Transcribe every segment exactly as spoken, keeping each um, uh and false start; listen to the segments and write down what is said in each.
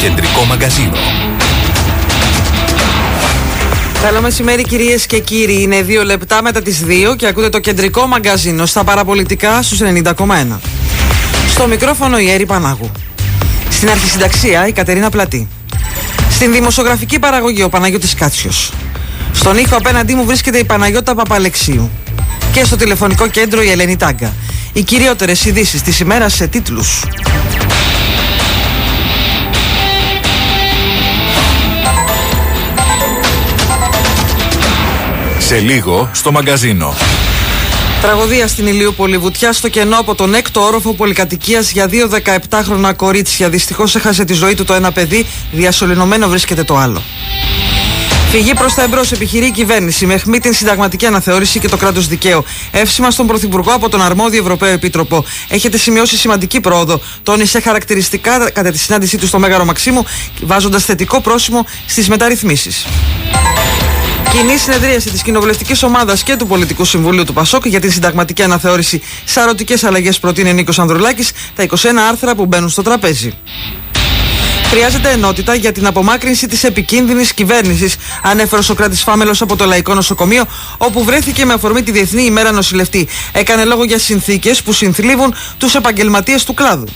Κεντρικό Μαγκαζίνο. Καλό μεσημέρι κυρίες και κύριοι. Είναι δύο λεπτά μετά τις δύο και ακούτε το Κεντρικό Μαγκαζίνο στα παραπολιτικά στους ενενήντα κόμμα ένα. Στο μικρόφωνο η Έρη Πανάγου. Στην αρχισυνταξία η Κατερίνα Πλατή. Στην δημοσιογραφική παραγωγή ο Παναγιώτης Κάτσιος. Στον ήχο απέναντί μου βρίσκεται η Παναγιώτα Παπαλεξίου. Και στο τηλεφωνικό κέντρο η Ελένη Τάγκα. Οι κυριότερες ειδήσεις της ημέρας σε τίτλους. Σε λίγο στο μαγκαζίνο. Τραγωδία στην Ηλιούπολη. Βουτιά στο κενό από τον έκτο όροφο πολυκατοικίας για δύο δεκαεπτάχρονα κορίτσια. Δυστυχώς έχασε τη ζωή του το ένα παιδί, διασωληνωμένο βρίσκεται το άλλο. Φυγή προς τα εμπρός επιχειρεί η κυβέρνηση με αιχμή την συνταγματική αναθεώρηση και το κράτος δικαίου. Εύσημα στον Πρωθυπουργό από τον αρμόδιο Ευρωπαίο Επίτροπο. Έχετε σημειώσει σημαντική πρόοδο, τόνισε χαρακτηριστικά κατά τη συνάντησή του στο Μέγαρο Μαξίμου, βάζοντας θετικό πρόσημο στις μεταρρυθμίσεις. Κοινή συνεδρίαση της κοινοβουλευτικής ομάδας και του Πολιτικού Συμβουλίου του ΠΑΣΟΚ για την συνταγματική αναθεώρηση. Σαρωτικές αλλαγές προτείνει ο Νίκος Ανδρουλάκης, τα είκοσι ένα άρθρα που μπαίνουν στο τραπέζι. Χρειάζεται ενότητα για την απομάκρυνση της επικίνδυνης κυβέρνησης, ανέφερε ο Σωκράτης Φάμελος από το Λαϊκό Νοσοκομείο, όπου βρέθηκε με αφορμή τη Διεθνή ημέρα νοσηλευτή. Έκανε λόγο για συνθήκες που συνθλίβουν τους επαγγελματίες του κλάδου.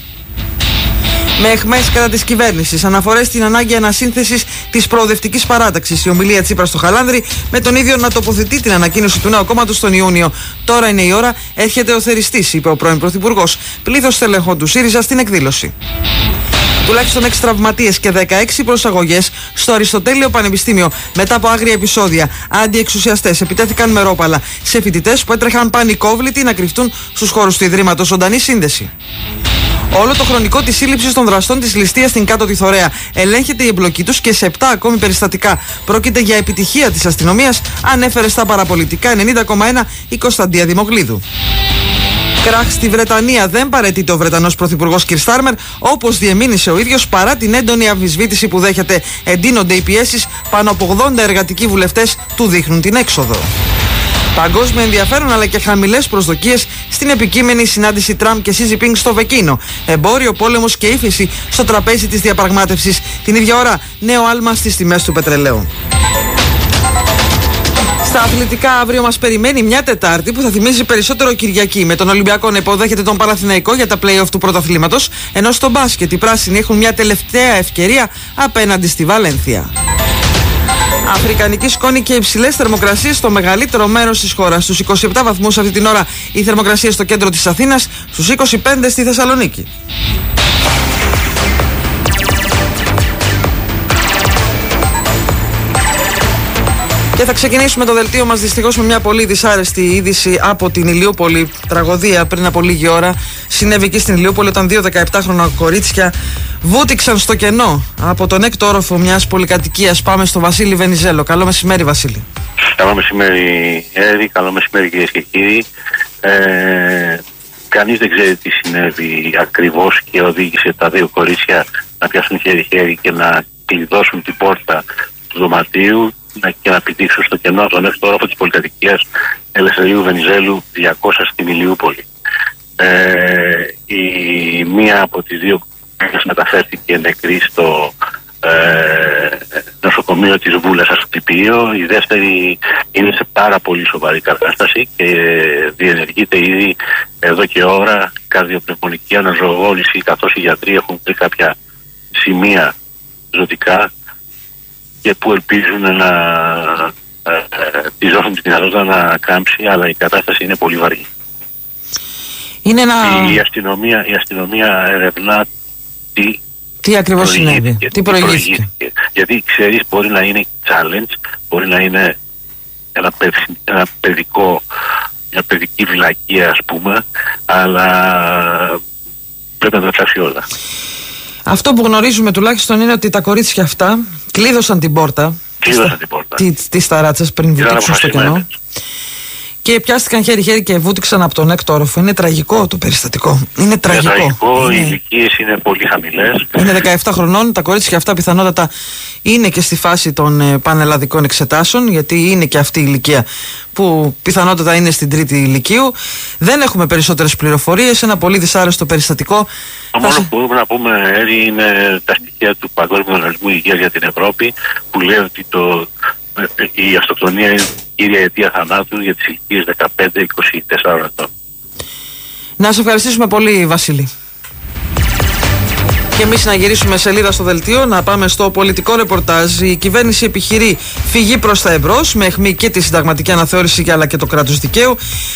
Με αιχμές κατά της κυβέρνησης, αναφορές στην ανάγκη ανασύνθεσης της προοδευτικής παράταξης. Η ομιλία Τσίπρα στο Χαλάνδρη, με τον ίδιο να τοποθετεί την ανακοίνωση του νέου κόμματος τον Ιούνιο. Τώρα είναι η ώρα, έρχεται ο θεριστής, είπε ο πρώην Πρωθυπουργός. Πλήθος στελεχών του ΣΥΡΙΖΑ στην εκδήλωση. Τουλάχιστον έξι τραυματίες και δεκαέξι προσαγωγές στο Αριστοτέλειο Πανεπιστήμιο μετά από άγρια επεισόδια. Αντιεξουσιαστές επιτέθηκαν με ρόπαλα σε φοιτητές που έτρεχαν πανικόβλητοι να κρυφτούν στους χώρους του Ιδρύματος. Ζωντανή σύνδεση. Όλο το χρονικό της σύλληψης των δραστών της ληστείας στην Κάτω τη Θωρέα. Ελέγχεται η εμπλοκή τους και σε επτά ακόμη περιστατικά. Πρόκειται για επιτυχία της αστυνομίας, ανέφερε στα παραπολιτικά ενενήντα κόμμα ένα η Κωνσταντία Δημογλίδου. Κράχ στη Βρετανία. Δεν παραιτείται ο Βρετανός Πρωθυπουργός Κιρ Στάρμερ, όπως διεμήνυσε ο ίδιος, παρά την έντονη αμφισβήτηση που δέχεται. Εντείνονται οι πιέσεις, πάνω από ογδόντα εργατικοί βουλευτές του δείχνουν την έξοδο. Παγκόσμιο ενδιαφέρον αλλά και χαμηλές προσδοκίες στην επικείμενη συνάντηση Τραμπ και Σι Τζινπίνγκ στο Πεκίνο. Εμπόριο, πόλεμος και ύφεση στο τραπέζι της διαπραγμάτευσης. Την ίδια ώρα, νέο άλμα στις τιμές του πετρελαίου. Στα αθλητικά, αύριο μας περιμένει μια Τετάρτη που θα θυμίζει περισσότερο Κυριακή, με τον Ολυμπιακό να υποδέχεται τον Παναθηναϊκό για τα play-off του πρωταθλήματος, ενώ στο μπάσκετ οι πράσινοι έχουν μια τελευταία ευκαιρία απέναντι στη Βαλένθια. Αφρικανική σκόνη και υψηλές θερμοκρασίες στο μεγαλύτερο μέρος της χώρας. Στους είκοσι επτά βαθμούς αυτή την ώρα η θερμοκρασία στο κέντρο της Αθήνας, στους είκοσι πέντε στη Θεσσαλονίκη. Και θα ξεκινήσουμε το δελτίο μας δυστυχώς με μια πολύ δυσάρεστη είδηση από την Ηλιούπολη. Τραγωδία πριν από λίγη ώρα συνέβη εκεί στην Ηλιούπολη όταν δύο δεκαεπτάχρονα κορίτσια βούτυξαν στο κενό από τον έκτο όροφο μιας πολυκατοικίας. Πάμε στο Βασίλη Βενιζέλο. Καλό μεσημέρι, Βασίλη. Καλό μεσημέρι, Έρη. Καλό μεσημέρι, κυρίες και κύριοι. Ε, κανείς δεν ξέρει τι συνέβη ακριβώς και οδήγησε τα δύο κορίτσια να πιάσουν χέρι-χέρι και να κλειδώσουν την πόρτα του δωματίου και να πηδήξουν στο κενό από τον έκτο όροφο της πολυκατοικίας Ελευθερίου Βενιζέλου διακόσια στην Ηλιούπολη. Ε, η μία από τις δύο μεταφέρθηκε νεκρή στο ε, νοσοκομείο της Βούλας Ασκληπείο. Η δεύτερη είναι σε πάρα πολύ σοβαρή κατάσταση και διενεργείται ήδη εδώ και ώρα καρδιοπνευμονική αναζωογόνηση, καθώς οι γιατροί έχουν βρει κάποια σημεία ζωτικά και που ελπίζουν να ε, ε, της δώσουν τη δυνατότητα να κάμψει, αλλά η κατάσταση είναι πολύ βαρύ. Είναι ένα... η, αστυνομία, η αστυνομία ερευνά τι, τι ακριβώς συνέβη, τι προηγήθηκε. Γιατί ξέρεις, μπορεί να είναι challenge, μπορεί να είναι ένα, παιδ, ένα παιδικό, μια παιδική βλακεία, ας πούμε, αλλά πρέπει να τα ψάξει όλα. Αυτό που γνωρίζουμε τουλάχιστον είναι ότι τα κορίτσια αυτά κλείδωσαν την πόρτα Κλείδωσαν την πόρτα της ταράτσας πριν βυθίξουν στο κενό. Και και πιάστηκαν χέρι-χέρι και βούτυξαν από τον έκτο όροφο. Είναι τραγικό το περιστατικό. Είναι τραγικό. Είναι τραγικό, είναι... οι ηλικίες είναι πολύ χαμηλές. Είναι δεκαεπτά χρονών. Τα κορίτσια αυτά πιθανότατα είναι και στη φάση των ε, πανελλαδικών εξετάσεων, γιατί είναι και αυτή η ηλικία που πιθανότατα είναι στην τρίτη ηλικίου. Δεν έχουμε περισσότερες πληροφορίες. Ένα πολύ δυσάρεστο περιστατικό. Το μόνο που μπορούμε να πούμε, Έρη, είναι τα στοιχεία του Παγκόσμιου Οργανισμού Υγείας για την Ευρώπη, που λέει ότι το, η αυτοκτονία είναι η κύρια αιτία θανάτου για τις ηλικίες δεκαπέντε με είκοσι τέσσερα ετών. Να σε ευχαριστήσουμε πολύ, Βασίλη. Και εμείς να γυρίσουμε σελίδα στο δελτίο, να πάμε στο πολιτικό ρεπορτάζ. Η κυβέρνηση επιχειρεί φυγή προς τα εμπρός, με αιχμή και τη συνταγματική αναθεώρηση αλλά και το κράτος δικαίου.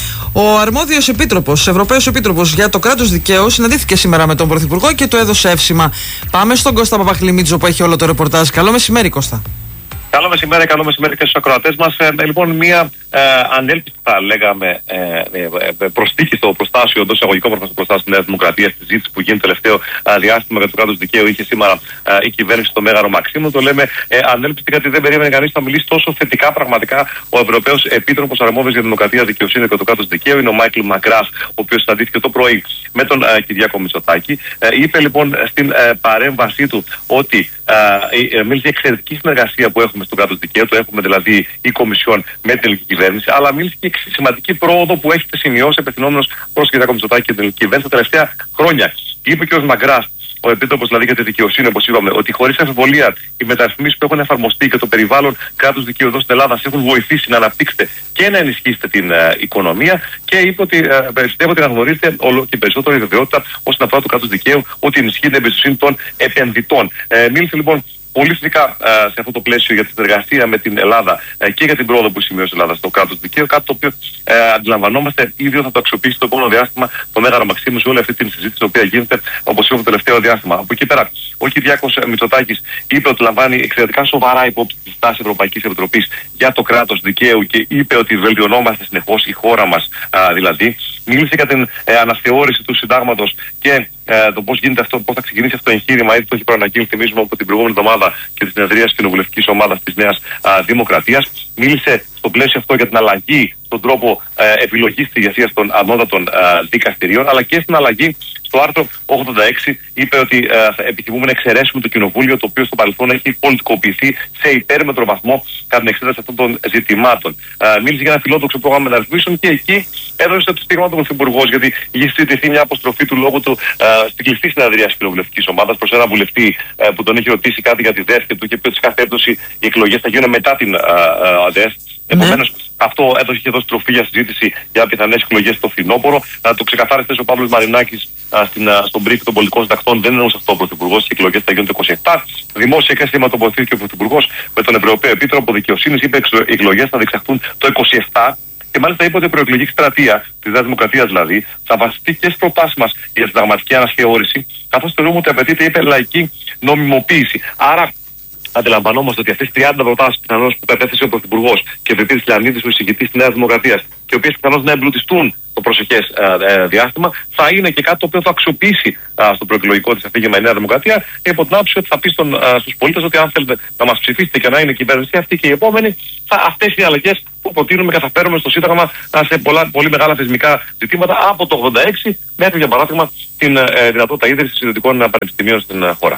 Ο αρμόδιος επίτροπος, Ευρωπαίος Επίτροπος για το κράτος δικαίου, συναντήθηκε σήμερα με τον Πρωθυπουργό και του έδωσε εύσημα. Πάμε στον Κώστα Παπαχλημίτζο που έχει όλο το ρεπορτάζ. Καλό μεσημέρι, Κώστα. Καλό μεσημέρι, καλό μεσημέρι και στους ακροατές μας. Ε, λοιπόν, μια ε, ανέλπιστη, θα λέγαμε, ε, ε, ε, προστίκη στο προστάσιο, εντός εισαγωγικών προστάσιο της Νέας Δημοκρατίας, στη συζήτηση που γίνει τελευταίο ε, διάστημα για το κράτος δικαίου, είχε σήμερα ε, η κυβέρνηση στο Μέγαρο Μαξίμου. Το λέμε ε, ανέλπιστη, γιατί δεν περίμενε κανείς να μιλήσει τόσο θετικά πραγματικά ο Ευρωπαίος Επίτροπος αρμόδιος για Δημοκρατία, Δικαιοσύνη και το κράτος δικαίου. Είναι ο Μάικλ Μακράς, ο οποίος συναντήθηκε το πρωί με τον ε, Κυριάκο Μητσοτάκη. Ε, είπε λοιπόν στην ε, παρέμβασή του ότι ε, ε, μίλησε για εξαιρετική συνεργασία που έχουμε στο κράτος δικαίου, το έχουμε δηλαδή η Κομισιόν με την ελληνική κυβέρνηση, αλλά μίλησε και σημαντική πρόοδο που έχετε σημειώσει απευθυνόμενος προς τον Κυριάκο Μητσοτάκη και την ελληνική κυβέρνηση τα τελευταία χρόνια. Είπε και ο Μαγκράς, ο Επίτροπος δηλαδή για τη δικαιοσύνη, όπως είπαμε, ότι χωρίς αμφιβολία οι μεταρρυθμίσεις που έχουν εφαρμοστεί και το περιβάλλον κράτους δικαίου εδώ στην Ελλάδα έχουν βοηθήσει να αναπτύξετε και να ενισχύσετε την ε, οικονομία. Και είπε ότι ε, πιστεύω ότι αναγνωρίζετε όλο και περισσότερη βεβαιότητα όσον αφορά το κράτος δικαίου, ότι ενισχύει την εμπιστοσύνη των επενδυτών. Ε, μίλησε λοιπόν πολύ θετικά ε, σε αυτό το πλαίσιο για τη συνεργασία με την Ελλάδα ε, και για την πρόοδο που σημειώσει η Ελλάδα στο κράτος δικαίου. Κάτι το οποίο ε, αντιλαμβανόμαστε ήδη θα το αξιοποιήσει το επόμενο διάστημα το Μέγαρο Μαξίμου σε όλη αυτή τη συζήτηση η οποία γίνεται, όπως είπαμε, το τελευταίο διάστημα. Από εκεί πέρα, ο Κυριάκος Μητσοτάκης είπε ότι λαμβάνει εξαιρετικά σοβαρά υπόψη τη στάση Ευρωπαϊκής Επιτροπής για το κράτος δικαίου και είπε ότι βελτιωνόμαστε συνεχώς, η χώρα μας δηλαδή. Μίλησε για την ε, αναθεώρηση του συντάγματος και ε, το πώς γίνεται αυτό, πώς θα ξεκινήσει αυτό το εγχείρημα. Ήδη το έχει προαναγγείλει, θυμίζουμε, από την προηγούμενη εβδομάδα και τη συνεδρία της κοινοβουλευτικής ομάδας της Νέας Δημοκρατίας. Μίλησε στο πλαίσιο αυτό για την αλλαγή στον τρόπο ε, επιλογής της ηγεσίας των ανώτατων ε, δικαστηρίων, αλλά και στην αλλαγή στο άρθρο ογδόντα έξι. Είπε ότι ε, επιθυμούμε να εξαιρέσουμε το κοινοβούλιο, το οποίο στο παρελθόν έχει πολιτικοποιηθεί σε υπέρμετρο βαθμό κατά την εξέταση αυτών των ζητημάτων. Ε, μίλησε για ένα φιλόδοξο πρόγραμμα μεταρρυθμίσεων και εκεί έδωσε το στίγμα του Πρωθυπουργός, γιατί είχε συζητηθεί μια αποστροφή του λόγου του ε, στην κλειστή συνεδρία της κοινοβουλευτικής ομάδας προς ένα βουλευτή ε, που τον είχε ρωτήσει κάτι για τη ΔΕΘ και του είχε πει ότι σε κάθε περίπτωση οι εκλογές θα γίνουν μετά την ε, ε, ΔΕΘ. Επομένως, ναι. αυτό έδωσε και δώσει τροφή για συζήτηση για πιθανές εκλογές στο φθινόπωρο. Uh, το ξεκαθάρισε ο Παύλος Μαρινάκης uh, στην, uh, στον brief των πολιτικών συντακτών. Δεν εννοούσε αυτό ο Πρωθυπουργός. Οι εκλογές θα γίνουν το είκοσι επτά. Δημόσια και σηματοποθήθηκε ο Πρωθυπουργός με τον Ευρωπαίο Επίτροπο Δικαιοσύνης. Είπε ότι οι εκλογές θα διεξαχθούν το είκοσι επτά. Και μάλιστα είπε ότι η προεκλογική εκστρατεία τη Νέας Δημοκρατίας δηλαδή θα βασιστεί και στις προτάσεις μας για συνταγματική αναθεώρηση, καθώς θεωρούμε ότι απαιτείται, είπε, λαϊκή νομιμοποίηση. Άρα, αντιλαμβανόμαστε ότι αυτές οι τριάντα προτάσεις πιθανώς που κατέθεσε ο Πρωθυπουργός και ο Πεπίτης Λεωνίδης, ο εισηγητής της Νέας Δημοκρατίας, και οι οποίες πιθανώς να εμπλουτιστούν το προσεχές ε, ε, διάστημα, θα είναι και κάτι το οποίο θα αξιοποιήσει ε, στο προεκλογικό της αφήγημα η Νέα Δημοκρατία, και υπό την άποψη ότι θα πει στον, ε, στους πολίτες ότι αν θέλετε να μας ψηφίσετε και να είναι η κυβέρνηση αυτή και η επόμενη, θα, αυτές οι αλλαγές που προτείνουμε και θα φέρουμε στο Σύνταγμα σε πολλά, πολύ μεγάλα θεσμικά ζητήματα, από το ογδόντα έξι μέχρι, για παράδειγμα, την ε, δυνατότητα ίδρυσης ιδιωτικών πανεπιστημίων στην ε, χώρα.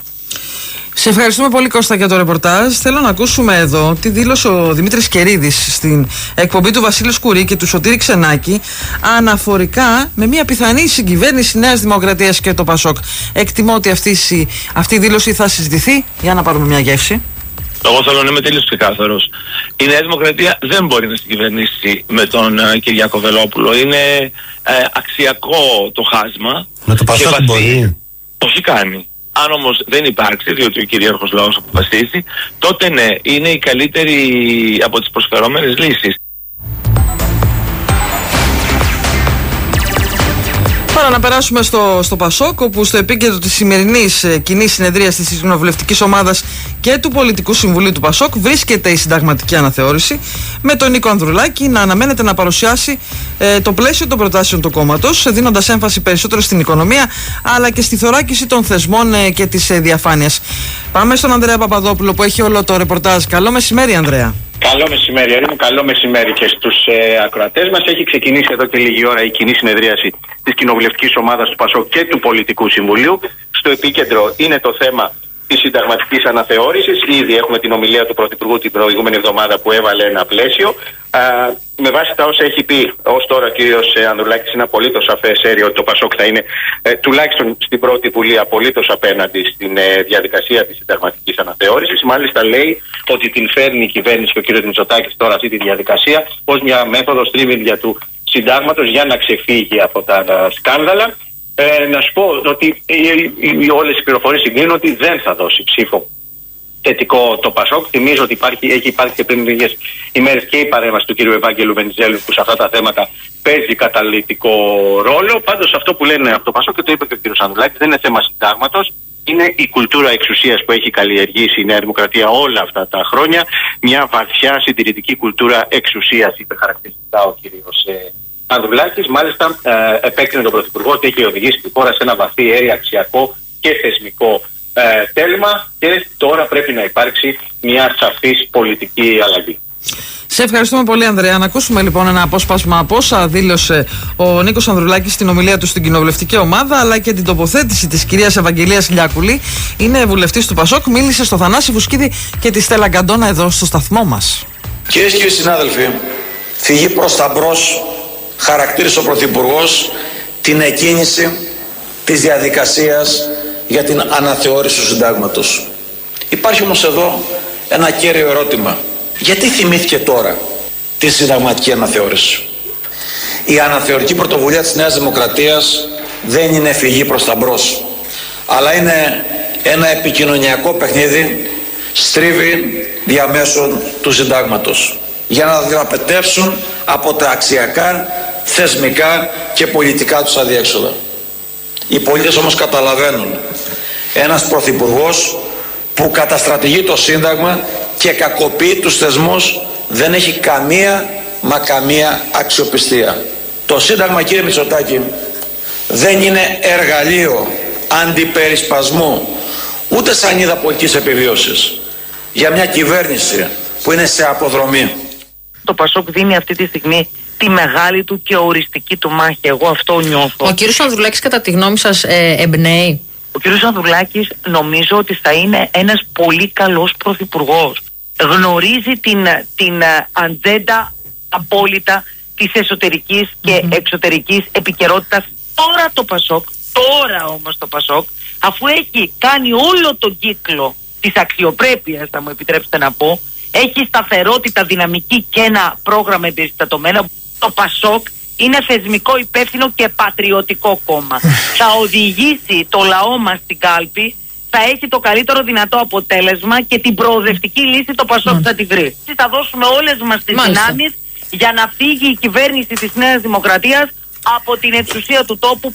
Σε ευχαριστούμε πολύ, Κώστα, για το ρεπορτάζ. Θέλω να ακούσουμε εδώ τι δήλωσε ο Δημήτρης Κερίδης στην εκπομπή του Βασίλη Σκουρί και του Σωτήρη Ξενάκη αναφορικά με μια πιθανή συγκυβέρνηση Νέας Δημοκρατίας και το Πασόκ. Εκτιμώ ότι αυτή, αυτή η δήλωση θα συζητηθεί. Για να πάρουμε μια γεύση. Εγώ θέλω να είμαι τελείως ξεκάθαρος. Η Νέα Δημοκρατία δεν μπορεί να συγκυβερνήσει με τον uh, Κυριάκο Βελόπουλο. Είναι uh, αξιακό το χάσμα. Με το Πασόκ μπορεί. Το έχει κάνει. Αν όμως δεν υπάρξει, διότι ο κυρίαρχος λαός αποφασίζει, τότε ναι, είναι η καλύτερη από τις προσφερόμενες λύσεις. Τώρα να περάσουμε στο, στο Πασόκ, όπου στο επίκεντρο της σημερινής ε, κοινής συνεδρίας της κοινοβουλευτικής ομάδας και του Πολιτικού Συμβουλίου του Πασόκ βρίσκεται η συνταγματική αναθεώρηση, με τον Νίκο Ανδρουλάκη να αναμένεται να παρουσιάσει ε, το πλαίσιο των προτάσεων του κόμματος, δίνοντας έμφαση περισσότερο στην οικονομία αλλά και στη θωράκιση των θεσμών ε, και της ε, διαφάνειας. Πάμε στον Ανδρέα Παπαδόπουλο που έχει όλο το ρεπορτάζ. Καλό μεσημέρι, Ανδρέα. Καλό μεσημέρι, Έρη μου, καλό μεσημέρι και στους ε, ακροατές μας. Έχει ξεκινήσει εδώ και λίγη ώρα η κοινή συνεδρίαση της κοινοβουλευτικής ομάδας του ΠΑΣΟΚ και του Πολιτικού Συμβουλίου. Στο επίκεντρο είναι το θέμα της συνταγματικής αναθεώρησης. Ήδη έχουμε την ομιλία του Πρωθυπουργού την προηγούμενη εβδομάδα που έβαλε ένα πλαίσιο. Α, με βάση τα όσα έχει πει ως τώρα ο κύριος Ανδρουλάκης, είναι απολύτως σαφές, Έρη, ότι το ΠΑΣΟΚ θα είναι ε, τουλάχιστον στην πρώτη βουλή απολύτως απέναντι στην ε, διαδικασία της συνταγματικής αναθεώρησης. Μάλιστα λέει ότι την φέρνει η κυβέρνηση και ο κύριος Μητσοτάκης τώρα αυτή τη διαδικασία ως μια μέθοδο στρίμμυντια του συντάγματος για να ξεφύγει από τα, τα σκάνδαλα. Ε, να σου πω ότι όλες οι πληροφορίες συγκλίνουν ότι δεν θα δώσει ψήφο θετικό το ΠΑΣΟΚ. Θυμίζω ότι υπάρχει, έχει υπάρξει και πριν λίγες ημέρες και η παρέμβαση του κ. Ευάγγελου Βενιζέλου, που σε αυτά τα θέματα παίζει καταλυτικό ρόλο. Πάντως αυτό που λένε από το ΠΑΣΟΚ, και το είπε και ο κ. Ανδρουλάκης, δεν είναι θέμα συντάγματος. Είναι η κουλτούρα εξουσίας που έχει καλλιεργήσει η Νέα Δημοκρατία όλα αυτά τα χρόνια. Μια βαθιά συντηρητική κουλτούρα εξουσίας, είπε χαρακτηριστικά ο κ. Ανδρουλάκης. Μάλιστα ε, επέκρινε τον Πρωθυπουργό ότι έχει οδηγήσει τη χώρα σε ένα βαθύ αέρι αξιακό και θεσμικό ε, τέλμα, και τώρα πρέπει να υπάρξει μια σαφής πολιτική αλλαγή. Σε ευχαριστούμε πολύ, Ανδρέα. Να ακούσουμε λοιπόν ένα απόσπασμα από όσα δήλωσε ο Νίκος Ανδρουλάκης στην ομιλία του στην κοινοβουλευτική ομάδα, αλλά και την τοποθέτηση της κυρίας Ευαγγελίας Λιάκουλη. Είναι βουλευτής του ΠΑΣΟΚ, μίλησε στο Θανάση Βουσκίδη και τη Στέλλα Γκαντόνα εδώ στο σταθμό μας. Κυρίες και κύριοι συνάδελφοι, φυγή προς τα μπρος χαρακτήρισε ο Πρωθυπουργός την εκκίνηση της διαδικασίας για την αναθεώρηση του συντάγματος. Υπάρχει όμως εδώ ένα κέριο ερώτημα. Γιατί θυμήθηκε τώρα τη συνταγματική αναθεώρηση? Η αναθεωρική πρωτοβουλία της Νέας Δημοκρατίας δεν είναι φυγή προς τα μπρος, αλλά είναι ένα επικοινωνιακό παιχνίδι, στρίβει διαμέσου του συντάγματος, για να δραπετεύσουν από τα αξιακά, θεσμικά και πολιτικά τους αδιέξοδα. Οι πολίτες όμως καταλαβαίνουν, ένας πρωθυπουργός που καταστρατηγεί το Σύνταγμα και κακοποιεί τους θεσμούς δεν έχει καμία μα καμία αξιοπιστία. Το Σύνταγμα, κύριε Μητσοτάκη, δεν είναι εργαλείο αντιπερισπασμού ούτε σανίδα πολιτικής επιβίωσης για μια κυβέρνηση που είναι σε αποδρομή. Το ΠΑΣΟΚ δίνει αυτή τη στιγμή τη μεγάλη του και οριστική του μάχη. Εγώ αυτό νιώθω. Ο κύριος Ανδρουλάκης, κατά τη γνώμη σας, ε, εμπνέει? Ο κύριος Ανδρουλάκης νομίζω ότι θα είναι ένας πολύ καλός πρωθυπουργός. Γνωρίζει την, την ατζέντα απόλυτα της εσωτερικής και mm-hmm. εξωτερικής επικαιρότητας. Τώρα το ΠΑΣΟΚ, τώρα όμως το ΠΑΣΟΚ, αφού έχει κάνει όλο τον κύκλο της αξιοπρέπειας, θα μου επιτρέψετε να πω, έχει σταθερότητα, δυναμική και ένα πρόγραμμα εμπεριστατωμένο. Το ΠΑΣΟΚ είναι θεσμικό, υπεύθυνο και πατριωτικό κόμμα. Θα οδηγήσει το λαό μας στην κάλπη, θα έχει το καλύτερο δυνατό αποτέλεσμα και την προοδευτική λύση το ΠΑΣΟΚ θα τη βρει. Θα δώσουμε όλες μας τις δυνάμεις για να φύγει η κυβέρνηση της Νέας Δημοκρατίας από την εξουσία του τόπου.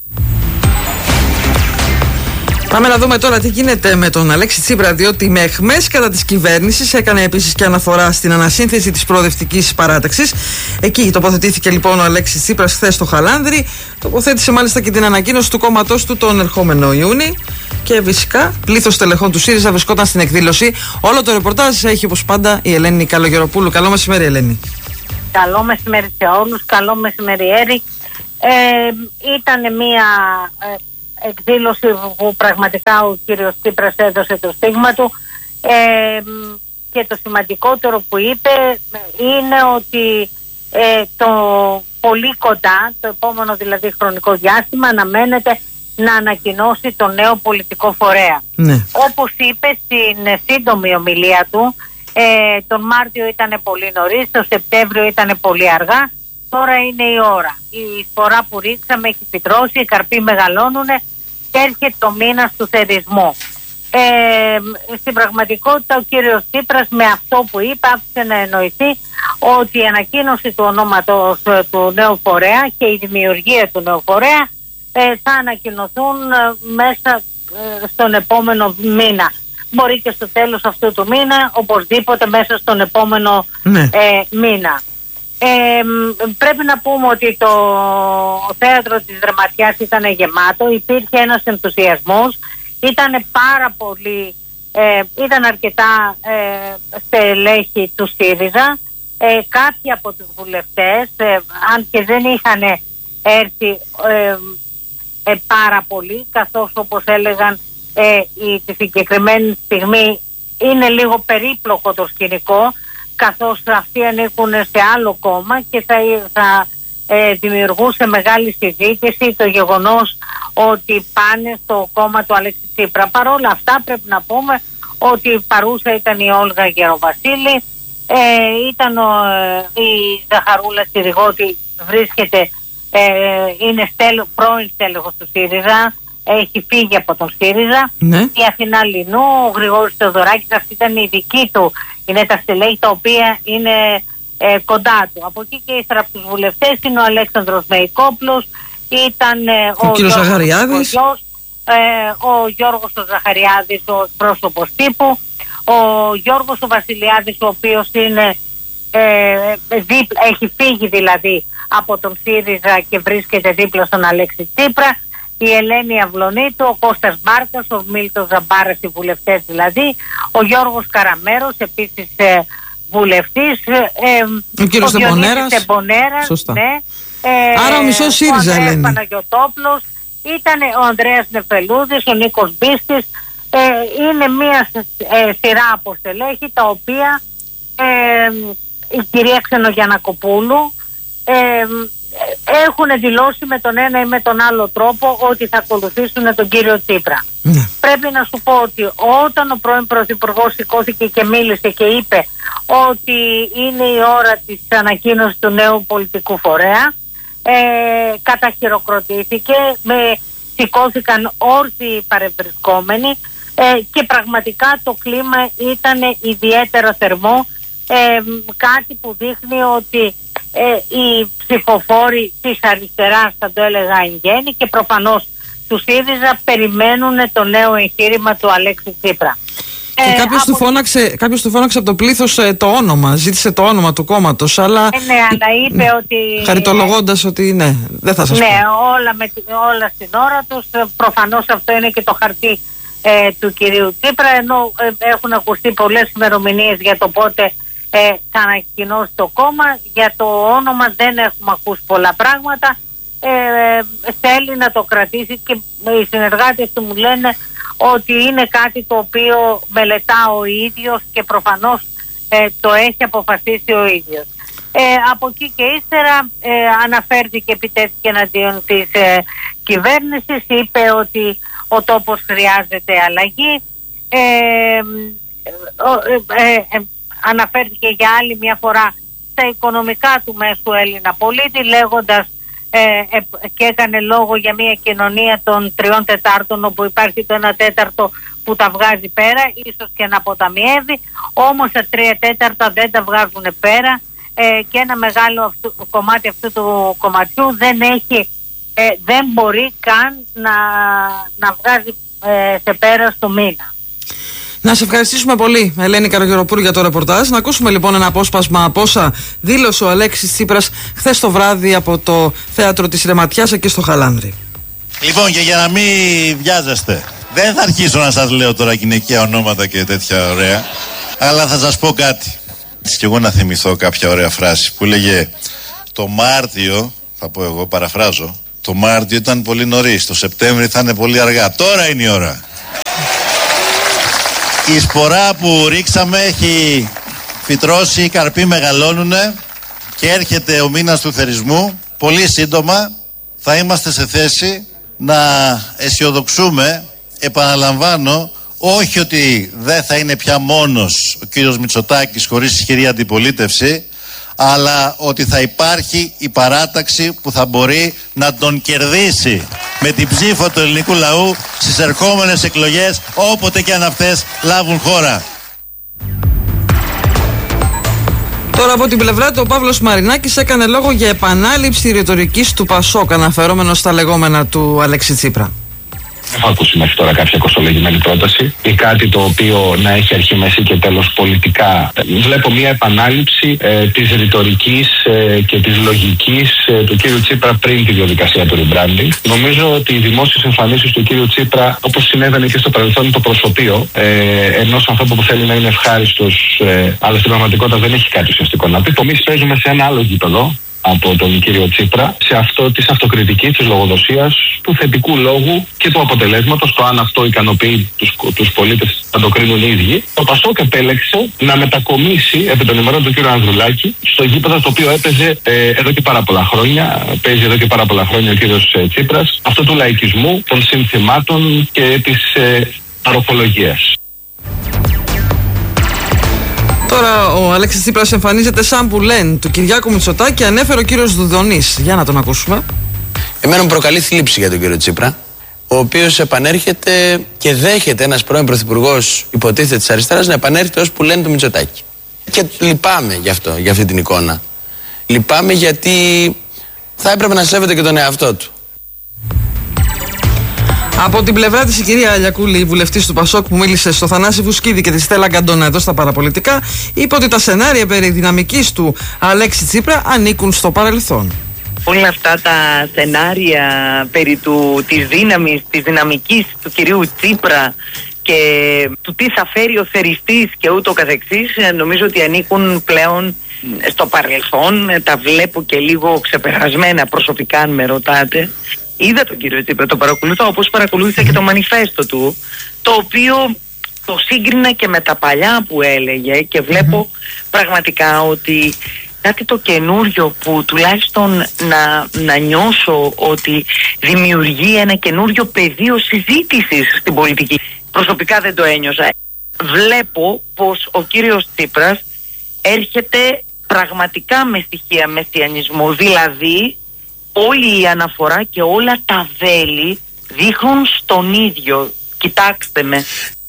Πάμε να δούμε τώρα τι γίνεται με τον Αλέξη Τσίπρα, διότι με αιχμές κατά της κυβέρνησης έκανε επίσης και αναφορά στην ανασύνθεση της προοδευτικής παράταξης. Εκεί τοποθετήθηκε λοιπόν ο Αλέξης Τσίπρας χθες στο Χαλάνδρι. Τοποθέτησε μάλιστα και την ανακοίνωση του κόμματός του τον ερχόμενο Ιούνι. Και φυσικά πλήθος τελεχών του ΣΥΡΙΖΑ βρισκόταν στην εκδήλωση. Όλο το ρεπορτάζ έχει όπως πάντα η Ελένη Καλογεροπούλου. Καλό μεσημέρι, Ελένη. Καλό μεσημέρι σε όλους. Καλό μεσημέρι, Έρη. Ε, ήταν μια ε, εκδήλωση που πραγματικά ο κύριος Τσίπρας έδωσε το στίγμα του, ε, και το σημαντικότερο που είπε είναι ότι ε, το πολύ κοντά, το επόμενο δηλαδή χρονικό διάστημα, αναμένεται να ανακοινώσει το νέο πολιτικό φορέα. Ναι. Όπως είπε στην σύντομη ομιλία του, ε, τον Μάρτιο ήταν πολύ νωρίς, τον Σεπτέμβριο ήταν πολύ αργά, τώρα είναι η ώρα. Η σπορά που ρίξαμε έχει φυτρώσει, οι καρποί μεγαλώνουν και έρχεται το μήνας του θερισμού. Ε, στην πραγματικότητα ο κύριος Τσίπρας με αυτό που είπε άφησε να εννοηθεί ότι η ανακοίνωση του ονόματος του νέου φορέα και η δημιουργία του νέου φορέα ε, θα ανακοινωθούν ε, μέσα ε, στον επόμενο μήνα. Μπορεί και στο τέλος αυτού του μήνα, οπωσδήποτε μέσα στον επόμενο ναι. ε, μήνα. Ε, πρέπει να πούμε ότι το θέατρο της Δραματιάς ήταν γεμάτο, υπήρχε ένας ενθουσιασμός, ήταν πάρα πολύ ε, ήταν αρκετά ε, στελέχη του ΣΥΡΙΖΑ. Ε, κάποιοι από τους βουλευτές, ε, αν και δεν είχαν έρθει ε, ε, πάρα πολύ, καθώς όπως έλεγαν ε, η, τη συγκεκριμένη στιγμή είναι λίγο περίπλοκο το σκηνικό, καθώς αυτοί ανήκουν σε άλλο κόμμα και θα, θα ε, δημιουργούσε μεγάλη συζήτηση το γεγονός ότι πάνε στο κόμμα του Αλέξη Τσίπρα. Παρ' όλα αυτά πρέπει να πούμε ότι παρούσα ήταν η Όλγα Γεροβασίλη, ε, ήταν ο, η Ζαχαρούλα Συριγώτη, βρίσκεται, ε, είναι στέλ, πρώην στέλεχος του ΣΥΡΙΖΑ, έχει φύγει από τον ΣΥΡΙΖΑ, ναι. Η Αθηνά Λινού, ο Γρηγόρης Θεοδωράκης, αυτή ήταν η δική του, είναι τα στελέχη τα οποία είναι ε, κοντά του. Από εκεί και ύστερα από τους βουλευτές είναι ο Αλέξανδρος Μεϊκόπουλος, ήταν ε, ο, ο κύριος Ζαχαριάδης, ο, ε, ο Γιώργος ο Ζαχαριάδης, ο πρόσωπος τύπου, ο Γιώργος ο Βασιλιάδης, ο οποίος είναι, ε, δίπλα, έχει φύγει δηλαδή από τον ΣΥΡΙΖΑ και βρίσκεται δίπλα στον Αλέξη Τσίπρα, η Ελένη Αυλονίτου, ο Κώστας Μπάρκας, ο Μίλτος Ζαμπάρας, οι βουλευτές δηλαδή, ο Γιώργος Καραμέρος, επίσης ε, βουλευτής, ε, ο κύριος Τεμπονέρας, ναι, ε, άρα ο μισός ΣΥΡΙΖΑ, ο Ανδρέας Παναγιωτόπουλος, ήταν ο Ανδρέας Νεφελούδης, ο Νίκος Μπίστης, ε, είναι μία ε, σειρά από στελέχη τα οποία ε, η κυρία Ξενογιαννακοπούλου ε, έχουν δηλώσει με τον ένα ή με τον άλλο τρόπο ότι θα ακολουθήσουν τον κύριο Τσίπρα. Ναι. Πρέπει να σου πω ότι όταν ο πρώην Πρωθυπουργός σηκώθηκε και μίλησε και είπε ότι είναι η ώρα της ανακοίνωσης του νέου πολιτικού φορέα, ε, καταχειροκροτήθηκε, με, σηκώθηκαν όρθιοι παρευρισκόμενοι ε, και πραγματικά το κλίμα ήταν ιδιαίτερα θερμό, ε, κάτι που δείχνει ότι Ε, οι ψηφοφόροι της αριστεράς, θα το έλεγα εν γέννη, και προφανώς του ΣΥΡΙΖΑ περιμένουν το νέο εγχείρημα του Αλέξη Τσίπρα. Και ε, κάποιος, από... του φώναξε, κάποιος του φώναξε από το πλήθος ε, το όνομα, ζήτησε το όνομα του κόμματος, αλλά, ε, ναι, αλλά είπε ε, ότι... χαριτολογώντας ότι ναι, δεν θα σας ναι, πω. Ναι, όλα, με, όλα στην ώρα τους, προφανώς αυτό είναι και το χαρτί ε, του κυρίου Τσίπρα, ενώ ε, έχουν ακουστεί πολλές ημερομηνίες για το πότε Ε, θα ανακοινώσει το κόμμα. Για το όνομα δεν έχουμε ακούσει πολλά πράγματα. ε, Θέλει να το κρατήσει και οι συνεργάτες του μου λένε ότι είναι κάτι το οποίο μελετά ο ίδιος και προφανώς ε, το έχει αποφασίσει ο ίδιος. ε, Από εκεί και ύστερα ε, αναφέρθηκε, επιτέθηκε εναντίον της ε, κυβέρνησης, είπε ότι ο τόπος χρειάζεται αλλαγή. ε, ε, ε, ε, Αναφέρθηκε για άλλη μια φορά στα οικονομικά του μέσου Έλληνα πολίτη, λέγοντας ε, ε, και έκανε λόγο για μια κοινωνία των τριών τετάρτων, όπου υπάρχει το ένα τέταρτο που τα βγάζει πέρα, ίσως και να αποταμιεύει, όμως τα τρία τέταρτα δεν τα βγάζουν πέρα, ε, και ένα μεγάλο αυτού, κομμάτι αυτού του κομματιού δεν έχει, ε, δεν μπορεί καν να, να βγάζει ε, σε πέρα στο μήνα. Να σε ευχαριστήσουμε πολύ, Ελένη Καρογεροπούλου, για το ρεπορτάζ. Να ακούσουμε λοιπόν ένα απόσπασμα από όσα δήλωσε ο Αλέξης Τσίπρας χθες το βράδυ από το θέατρο της Ρεματιάς εκεί στο Χαλάνδρι. Λοιπόν, και για να μην βιάζεστε, δεν θα αρχίσω να σας λέω τώρα γυναικεία ονόματα και τέτοια ωραία, αλλά θα σας πω κάτι. Και εγώ να θυμηθώ κάποια ωραία φράση που λέγε το Μάρτιο, θα πω εγώ, παραφράζω, το Μάρτιο ήταν πολύ νωρίς, το Σεπτέμβρη θα είναι πολύ αργά. Τώρα είναι η ώρα. Η σπορά που ρίξαμε έχει φυτρώσει, οι καρποί μεγαλώνουνε και έρχεται ο μήνας του θερισμού. Πολύ σύντομα θα είμαστε σε θέση να αισιοδοξούμε, επαναλαμβάνω, όχι ότι δεν θα είναι πια μόνος ο κύριος Μητσοτάκης χωρίς ισχυρή αντιπολίτευση, αλλά ότι θα υπάρχει η παράταξη που θα μπορεί να τον κερδίσει με την ψήφο του ελληνικού λαού στις ερχόμενες εκλογές, όποτε και αν αυτές λάβουν χώρα. Τώρα από την πλευρά του ο Παύλος Μαρινάκης έκανε λόγο για επανάληψη ρητορικής του Πασόκ, αναφερόμενος στα λεγόμενα του Αλέξη Τσίπρα. Δεν έχω ακούσει μέχρι τώρα κάποια κοστολογημένη πρόταση ή κάτι το οποίο να έχει αρχή, μέση και τέλος πολιτικά. Βλέπω μια επανάληψη ε, της ρητορικής ε, και της λογικής ε, του κύριου Τσίπρα πριν τη διαδικασία του rebranding. Νομίζω ότι οι δημόσιες εμφανίσεις του κύριου Τσίπρα, όπως συνέβαινε και στο παρελθόν, το προσωπείο ε, ενός ανθρώπου που θέλει να είναι ευχάριστος, ε, αλλά στην πραγματικότητα δεν έχει κάτι ουσιαστικό να πει. Εμείς παίζουμε σε ένα άλλο γήπεδο από τον κύριο Τσίπρα, σε αυτό της αυτοκριτικής, της λογοδοσίας, του θετικού λόγου και του αποτελέσματος, το αν αυτό ικανοποιεί τους, τους πολίτες θα το κρίνουν οι ίδιοι. Το Πασόκ επέλεξε να μετακομίσει επί των ημερών του κύριου Ανδρουλάκη στο γήπεδο το οποίο έπαιζε ε, εδώ και πάρα πολλά χρόνια, παίζει εδώ και πάρα πολλά χρόνια ο κύριος ε, Τσίπρας, αυτό του λαϊκισμού, των συνθημάτων και της ε, παροχολογίας. Τώρα ο Αλέξης Τσίπρας εμφανίζεται σαν που λένε του Κυριάκου Μητσοτάκη και ανέφερε ο κύριος Δουδονής. Για να τον ακούσουμε. Εμένα μου προκαλεί θλίψη για τον κύριο Τσίπρα, ο οποίος επανέρχεται και δέχεται ένας πρώην πρωθυπουργός, υποτίθεται της αριστεράς, να επανέρχεται ως που λένε του Μητσοτάκη. Και λυπάμαι γι' αυτό, για αυτή την εικόνα. Λυπάμαι γιατί θα έπρεπε να σέβεται και τον εαυτό του. Από την πλευρά της η κυρία Αλιακούλη, βουλευτής του Πασόκ, που μίλησε στο Θανάση Βουσκίδη και τη Στέλλα Γκαντόνα εδώ στα παραπολιτικά, είπε ότι τα σενάρια περί δυναμικής του Αλέξη Τσίπρα ανήκουν στο παρελθόν. Όλα αυτά τα σενάρια περί του, της δύναμης, της δυναμικής του κυρίου Τσίπρα και του τι θα φέρει ο θεριστής και ούτω καθεξής, νομίζω ότι ανήκουν πλέον στο παρελθόν. Τα βλέπω και λίγο ξεπερασμένα προσωπικά, αν με ρωτάτε. Είδα τον κύριο Τσίπρα, τον παρακολουθώ, όπως παρακολούθησα και το μανιφέστο του, το οποίο το σύγκρινα και με τα παλιά που έλεγε και βλέπω mm-hmm. πραγματικά ότι κάτι το καινούριο που τουλάχιστον να, να νιώσω ότι δημιουργεί ένα καινούριο πεδίο συζήτησης στην πολιτική. Προσωπικά δεν το ένιωσα. Βλέπω πως ο κύριος Τσίπρας έρχεται πραγματικά με στοιχεία μεσιανισμού, δηλαδή όλη η αναφορά και όλα τα βέλη δείχνουν στον ίδιο. Κοιτάξτε με.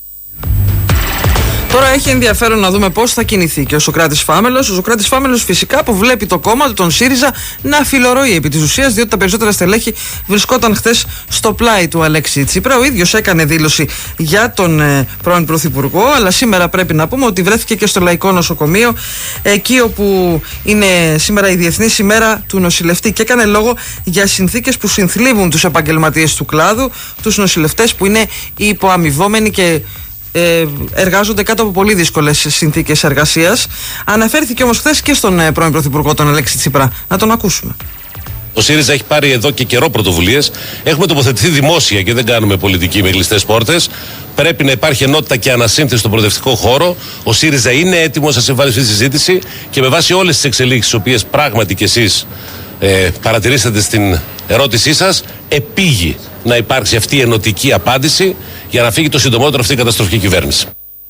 Τώρα έχει ενδιαφέρον να δούμε πώς θα κινηθεί και ο Σωκράτης Φάμελος. Ο Σωκράτης Φάμελος φυσικά που βλέπει το κόμμα του, τον ΣΥΡΙΖΑ, να αφιλορροεί επί της ουσίας, διότι τα περισσότερα στελέχη βρισκόταν χθες στο πλάι του Αλέξη Τσίπρα. Ο ίδιος έκανε δήλωση για τον ε, πρώην Πρωθυπουργό, αλλά σήμερα πρέπει να πούμε ότι βρέθηκε και στο Λαϊκό Νοσοκομείο, εκεί όπου είναι σήμερα η Διεθνής ημέρα του νοσηλευτή, και έκανε λόγο για συνθήκες που συνθλίβουν τους επαγγελματίες του κλάδου, τους νοσηλευτές που είναι υποαμοιβόμενοι και Ε, εργάζονται κάτω από πολύ δύσκολες συνθήκες εργασίας. Αναφέρθηκε όμως χθες και στον ε, πρώην Πρωθυπουργό, τον Αλέξη Τσίπρα. Να τον ακούσουμε. Ο ΣΥΡΙΖΑ έχει πάρει εδώ και καιρό πρωτοβουλίες. Έχουμε τοποθετηθεί δημόσια και δεν κάνουμε πολιτική με κλειστές πόρτες. Πρέπει να υπάρχει ενότητα και ανασύνθεση στον προοδευτικό χώρο. Ο ΣΥΡΙΖΑ είναι έτοιμος να συμβάλλει στη συζήτηση και με βάση όλες τις εξελίξεις, τις οποίες πράγματι κι εσείς ε, παρατηρήσατε στην ερώτησή σας, επήγει να υπάρξει αυτή η ενωτική απάντηση για να φύγει το συντομότερο αυτή η καταστροφική κυβέρνηση.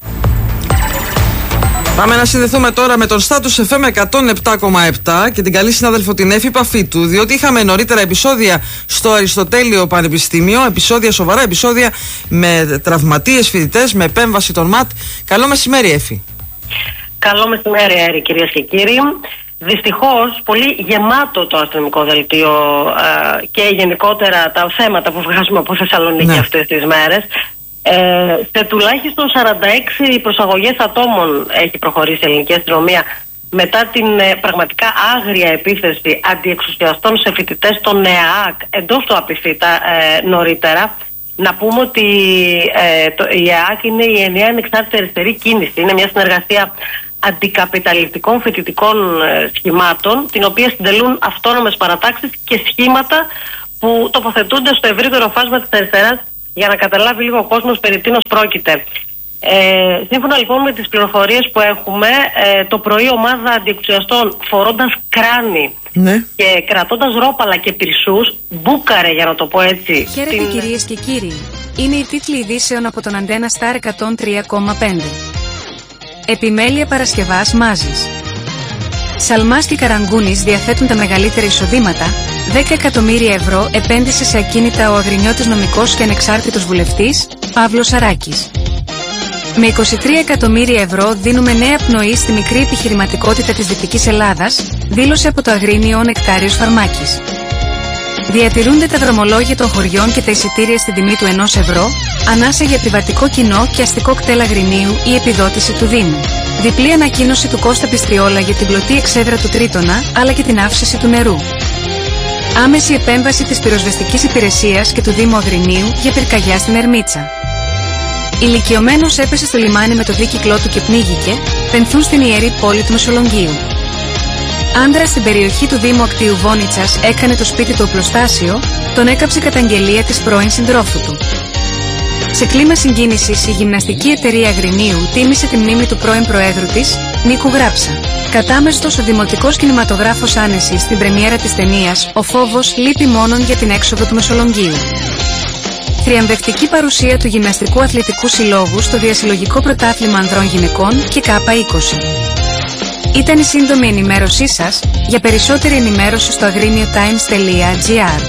Πάμε να συνδεθούμε τώρα με τον Status εφ εμ εκατόν επτά κόμμα επτά και την καλή συνάδελφο την Εύη Παφίτου, διότι είχαμε νωρίτερα επεισόδια στο Αριστοτέλειο Πανεπιστήμιο, επεισόδια, σοβαρά επεισόδια με τραυματίες φοιτητές, με επέμβαση των ΜΑΤ. Καλό μεσημέρι, Εύη. Καλό μεσημέρι, Έρη, κυρίες και κύριοι. Δυστυχώς, πολύ γεμάτο το αστυνομικό δελτίο ε, και γενικότερα τα θέματα που βγάζουμε από Θεσσαλονίκη ναι. αυτές τις μέρες. Ε, σε τουλάχιστον σαράντα έξι προσαγωγές ατόμων έχει προχωρήσει η ελληνική αστυνομία μετά την ε, πραγματικά άγρια επίθεση αντιεξουσιαστών σε φοιτητές των ΕΑΑΚ εντός του ΑΠΙΦΙΤΑ ε, νωρίτερα. Να πούμε ότι ε, το, η ΕΑΑΚ είναι η ενιαία ανεξάρτητη αριστερή κίνηση. Είναι μια συνεργασία αντικαπιταλιστικών φοιτητικών ε, σχημάτων, την οποία συντελούν αυτόνομες παρατάξεις και σχήματα που τοποθετούνται στο ευρύτερο φάσμα της αριστεράς, για να καταλάβει λίγο ο κόσμος περί τίνος πρόκειται. Ε, σύμφωνα λοιπόν με τις πληροφορίες που έχουμε, ε, το πρωί ομάδα αντιεξουσιαστών, φορώντας κράνη ναι. και κρατώντας ρόπαλα και πυρσούς, μπούκαρε, για να το πω έτσι. Χαίρετε την... κυρίες και κύριοι. Είναι οι τίτλοι ειδήσεων από τον Αντένα Σταρ εκατόν τρία κόμμα πέντε. Επιμέλεια Παρασκευάς Μάζης. Σαλμάς και Καραγκούνης διαθέτουν τα μεγαλύτερα εισοδήματα. δέκα εκατομμύρια ευρώ επένδυσε σε ακίνητα ο αγρινιώτης νομικός και ανεξάρτητος βουλευτής Παύλος Σαράκης. Με είκοσι τρία εκατομμύρια ευρώ δίνουμε νέα πνοή στη μικρή επιχειρηματικότητα της Δυτικής Ελλάδας, δήλωσε από το Αγρίνιο ο Νεκτάριος Φαρμάκης. Διατηρούνται τα δρομολόγια των χωριών και τα εισιτήρια στην τιμή του ενός ευρώ, ανάσα για privatικό κοινό και αστικό κτέλ Αγρινίου ή επιδότηση του Δήμου. Διπλή ανακοίνωση του Κώστα Πιστριόλα για την πλωτή εξέδρα του Τρίτονα, αλλά και την αύξηση του νερού. Άμεση επέμβαση της πυροσβεστικής υπηρεσίας και του Δήμου Αγρινίου για πυρκαγιά στην Ερμίτσα. Ηλικιωμένος έπεσε στο λιμάνι με το δίκυκλό του και πνίγηκε, πενθούν στην ιερή πόλη του Μεσολογγίου. Άντρας στην περιοχή του Δήμου Ακτίου Βόνιτσας έκανε το σπίτι του οπλοστάσιο, τον έκαψε καταγγελία της πρώην συντρόφου του. Σε κλίμα συγκίνησης, η γυμναστική εταιρεία Αγρινίου τίμησε τη μνήμη του πρώην προέδρου της, Νίκου Γράψα. Κατάμεστος ο δημοτικός κινηματογράφος Άνεσης στην πρεμιέρα της ταινίας «Ο φόβος λείπει μόνον για την έξοδο του Μεσολογγίου». Θριαμβευτική παρουσία του Γυμναστικού Αθλητικού Συλλόγου στο Διασυλλογικό Πρωτάθλημα Ανδρών Γυναικών και ΚΑΠΑ είκοσι. Ήταν η σύντομη ενημέρωσή σας. Για περισσότερη ενημέρωση στο αγρίνιο τάιμς τελεία τζι άρ.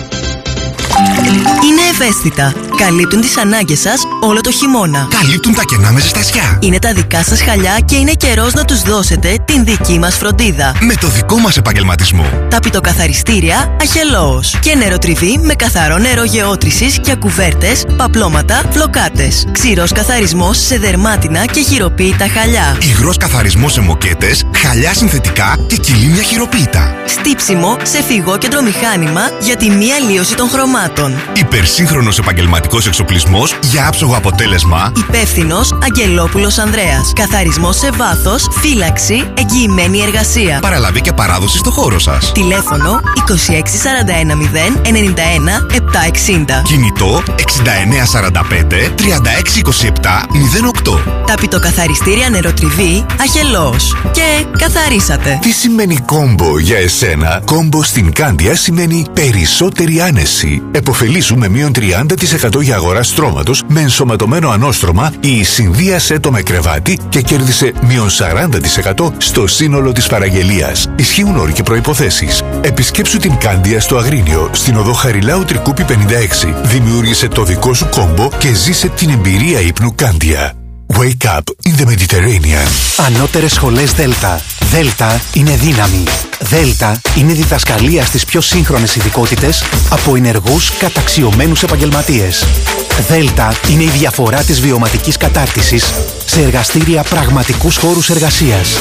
Είναι ευαίσθητα. Καλύπτουν τις ανάγκες σας όλο το χειμώνα. Καλύπτουν τα κενά με ζεστασιά. Είναι τα δικά σας χαλιά και είναι καιρός να τους δώσετε την δική μας φροντίδα. Με το δικό μας επαγγελματισμό. Τα πιτοκαθαριστήρια Αχελώος. Και νεροτριβή με καθαρό νερό γεώτρησης για κουβέρτες, παπλώματα, φλοκάτες. Ξηρός καθαρισμός σε δερμάτινα και χειροποίητα χαλιά. Υγρός καθαρισμός σε μοκέτες, χαλιά συνθετικά και κυλίμια χειροποίητα. Στύψιμο σε φυγόκεντρο μηχάνημα για τη μη αλλίωση των χρωμάτων. Υπερσύγχρονος επαγγελματικός εξοπλισμός για άψογο αποτέλεσμα. Υπεύθυνος Αγγελόπουλος Ανδρέας. Καθαρισμός σε βάθος, φύλαξη, εγγυημένη εργασία. Παραλαβή και παράδοση στο χώρο σας. Τηλέφωνο είκοσι έξι σαράντα ένα μηδέν ενενήντα ένα επτακόσια εξήντα. Κινητό εξήντα εννέα σαράντα πέντε τριάντα έξι είκοσι επτά μηδέν οκτώ. Τα πιτοκαθαριστήρια Νεροτριβή Αχελώος. Και καθαρίσατε. Τι σημαίνει κόμπο για εσένα? Κόμπο στην Κάνδια σημαίνει περισσότερη άνεση. Εποφελήσου με μείον τριάντα τοις εκατό για αγορά στρώματος με ενσωματωμένο ανώστρωμα ή συνδύασέ το με κρεβάτι και κέρδισε μείον σαράντα τοις εκατό στο σύνολο της παραγγελίας. Ισχύουν όροι και προϋποθέσεις. Επισκέψου την Κάνδια στο Αγρίνιο, στην οδό Χαριλάου Τρικούπη πενήντα έξι. Δημιούργησε το δικό σου κόμπο και ζήσε την εμπειρία ύπνου Κάνδια. Wake up in the Mediterranean. Ανώτερες σχολές Δέλτα. Δέλτα είναι δύναμη. Δέλτα είναι διδασκαλία στις πιο σύγχρονες ειδικότητες από ενεργούς καταξιωμένους επαγγελματίες. Δέλτα είναι η διαφορά της βιωματικής κατάρτισης σε εργαστήρια πραγματικούς χώρους εργασίας.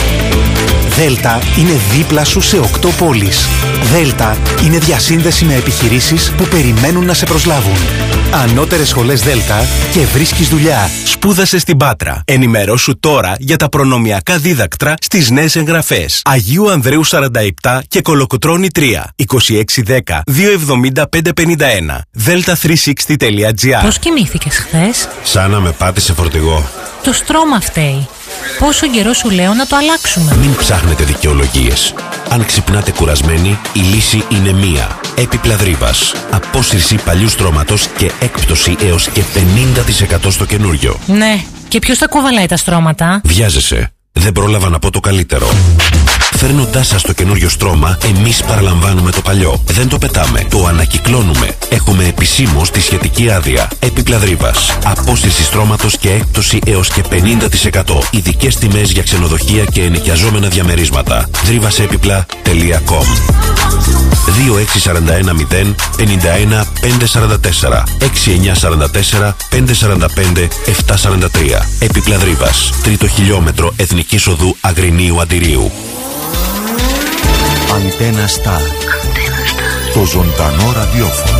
Δέλτα είναι δίπλα σου σε οκτώ πόλεις. Δέλτα είναι διασύνδεση με επιχειρήσεις που περιμένουν να σε προσλάβουν. Ανώτερες σχολές Δέλτα και βρίσκεις δουλειά. Σπούδασε στην Πάτρα. Ενημερώσου τώρα για τα προνομιακά δίδακτρα στις νέες εγγραφές. Αγίου Ανδρέου σαράντα επτά και Κολοκοτρώνη τρία. είκοσι έξι δέκα δύο εβδομήντα πέντε πενήντα ένα. δέλτα τριακόσια εξήντα τελεία τζι άρ. Πώς κοιμήθηκες χθες? Σαν να με πάτησε φορτηγό. Το στρώμα φταίει. Πόσο καιρό σου λέω να το αλλάξουμε? Μην ψάχνετε δικαιολογίες. Αν ξυπνάτε κουρασμένοι, η λύση είναι μία. Έπιπλα Δρύβας. Απόσυρση παλιού στρώματος και έκπτωση έως και πενήντα τοις εκατό στο καινούριο. Ναι. Και ποιος τα κουβαλάει τα στρώματα? Βιάζεσαι. Δεν πρόλαβα να πω το καλύτερο. Φέρνοντάς σας το καινούριο στρώμα, εμείς παραλαμβάνουμε το παλιό. Δεν το πετάμε, το ανακυκλώνουμε. Έχουμε επισήμως τη σχετική άδεια. Έπιπλα Δρύβας. Απόσυρση στρώματος και έκπτωση έως και πενήντα τοις εκατό. Ειδικές τιμές για ξενοδοχεία και ενοικιαζόμενα διαμερίσματα. δρύβασέπιπλα τελεία κομ. δύο έξι τέσσερα ένα μηδέν πέντε ένα πέντε τέσσερα τέσσερα έξι εννιά τέσσερα τέσσερα πέντε τέσσερα πέντε επτά τέσσερα τρία. Έπιπλα Δρύβας. Τρίτο χιλιόμετρο Εθνικής Οδού Αγρινίου Αντιρίου. Αντένα Σταρ. Το ζωντανό ραδιόφωνο.